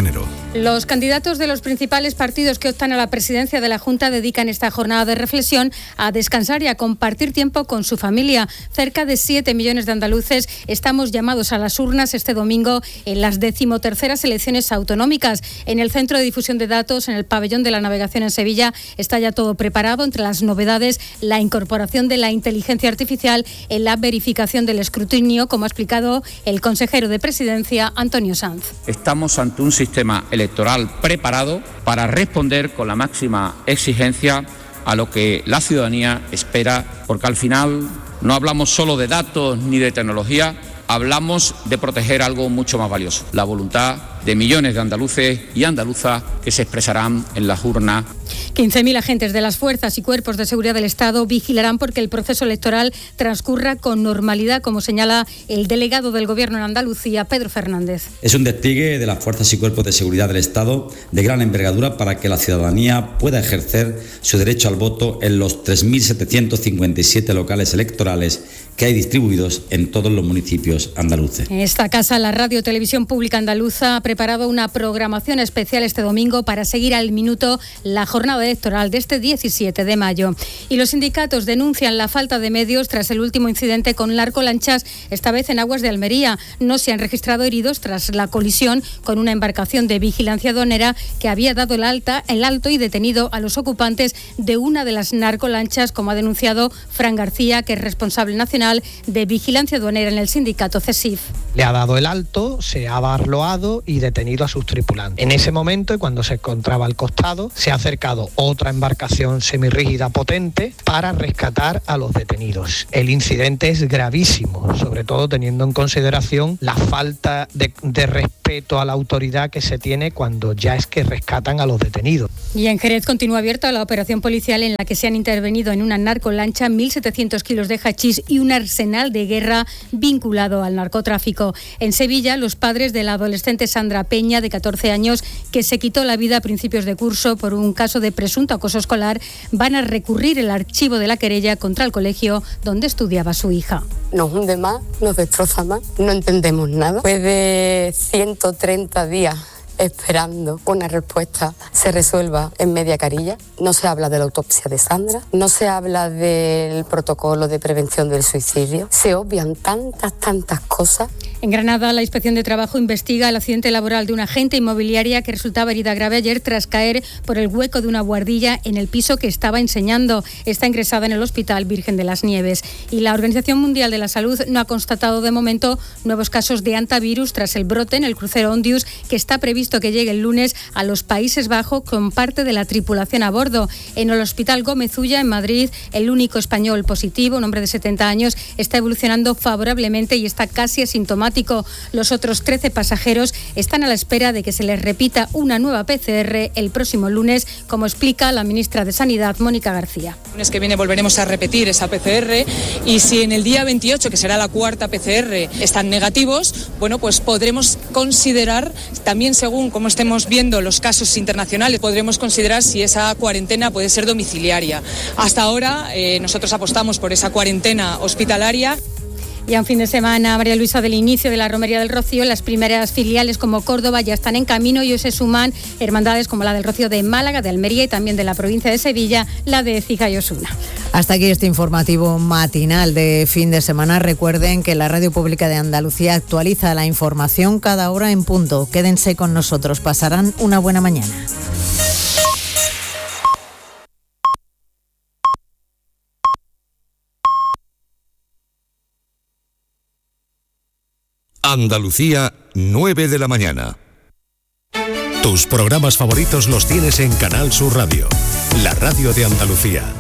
Los candidatos de los principales partidos que optan a la presidencia de la Junta dedican esta jornada de reflexión a descansar y a compartir tiempo con su familia. Cerca de siete millones de andaluces estamos llamados a las urnas este domingo en las decimoterceras elecciones autonómicas. En el Centro de Difusión de Datos, en el Pabellón de la Navegación en Sevilla, está ya todo preparado. Entre las novedades, la incorporación de la inteligencia artificial en la verificación del escrutinio, como ha explicado el consejero de Presidencia, Antonio Sanz. Estamos ante un sistema electoral preparado para responder con la máxima exigencia a lo que la ciudadanía espera, porque al final no hablamos solo de datos ni de tecnología, hablamos de proteger algo mucho más valioso, la voluntad de millones de andaluces y andaluzas que se expresarán en las urnas. quince mil agentes de las fuerzas y cuerpos de seguridad del Estado vigilarán porque el proceso electoral transcurra con normalidad, como señala el delegado del Gobierno en Andalucía, Pedro Fernández. Es un despliegue de las fuerzas y cuerpos de seguridad del Estado de gran envergadura para que la ciudadanía pueda ejercer su derecho al voto en los tres mil setecientos cincuenta y siete locales electorales que hay distribuidos en todos los municipios andaluces. En esta casa, la Radio Televisión Pública Andaluza ha preparado una programación especial este domingo para seguir al minuto la jornada electoral de este diecisiete de mayo. Y los sindicatos denuncian la falta de medios tras el último incidente con narcolanchas, esta vez en aguas de Almería. No se han registrado heridos tras la colisión con una embarcación de vigilancia aduanera que había dado el, alta, el alto y detenido a los ocupantes de una de las narcolanchas, como ha denunciado Fran García, que es responsable nacional de vigilancia aduanera en el sindicato CESIF. Le ha dado el alto, se ha barloado y detenido a sus tripulantes. En ese momento, y cuando se encontraba al costado, se ha acercado otra embarcación semirrígida potente para rescatar a los detenidos. El incidente es gravísimo, sobre todo teniendo en consideración la falta de, de respeto a la autoridad que se tiene cuando ya es que rescatan a los detenidos. Y en Jerez continúa abierta la operación policial en la que se han intervenido en una narcolancha mil setecientos kilos de hachís y un arsenal de guerra vinculado al narcotráfico. En Sevilla, los padres de la adolescente Sandra Peña, de catorce años, que se quitó la vida a principios de curso por un caso de presunto acoso escolar, van a recurrir el archivo de la querella contra el colegio donde estudiaba su hija. Nos hunde más, nos destroza más, no entendemos nada. Después de ciento treinta días esperando una respuesta se resuelva en media carilla. No se habla de la autopsia de Sandra, no se habla del protocolo de prevención del suicidio, se obvian tantas, tantas cosas. En Granada, la Inspección de Trabajo investiga el accidente laboral de una agente inmobiliaria que resultaba herida grave ayer tras caer por el hueco de una buhardilla en el piso que estaba enseñando. Está ingresada en el Hospital Virgen de las Nieves. Y la Organización Mundial de la Salud no ha constatado de momento nuevos casos de hantavirus tras el brote en el crucero Ondius, que está previsto que llegue el lunes a los Países Bajos con parte de la tripulación a bordo. En el Hospital Gómez Ulla, en Madrid, el único español positivo, un hombre de setenta años, está evolucionando favorablemente y está casi asintomático. Los otros trece pasajeros están a la espera de que se les repita una nueva P C R el próximo lunes, como explica la ministra de Sanidad, Mónica García. El lunes que viene volveremos a repetir esa P C R y si en el día veintiocho, que será la cuarta P C R, están negativos, bueno, pues podremos considerar, también según como estemos viendo los casos internacionales, podremos considerar si esa cuarentena puede ser domiciliaria. Hasta ahora eh, nosotros apostamos por esa cuarentena hospitalaria. Y a un fin de semana, María Luisa, del inicio de la Romería del Rocío, las primeras filiales como Córdoba ya están en camino y hoy se suman hermandades como la del Rocío de Málaga, de Almería y también de la provincia de Sevilla, la de Écija y Osuna. Hasta aquí este informativo matinal de fin de semana. Recuerden que la Radio Pública de Andalucía actualiza la información cada hora en punto. Quédense con nosotros, pasarán una buena mañana. Andalucía, nueve de la mañana. Tus programas favoritos los tienes en Canal Sur Radio, la radio de Andalucía.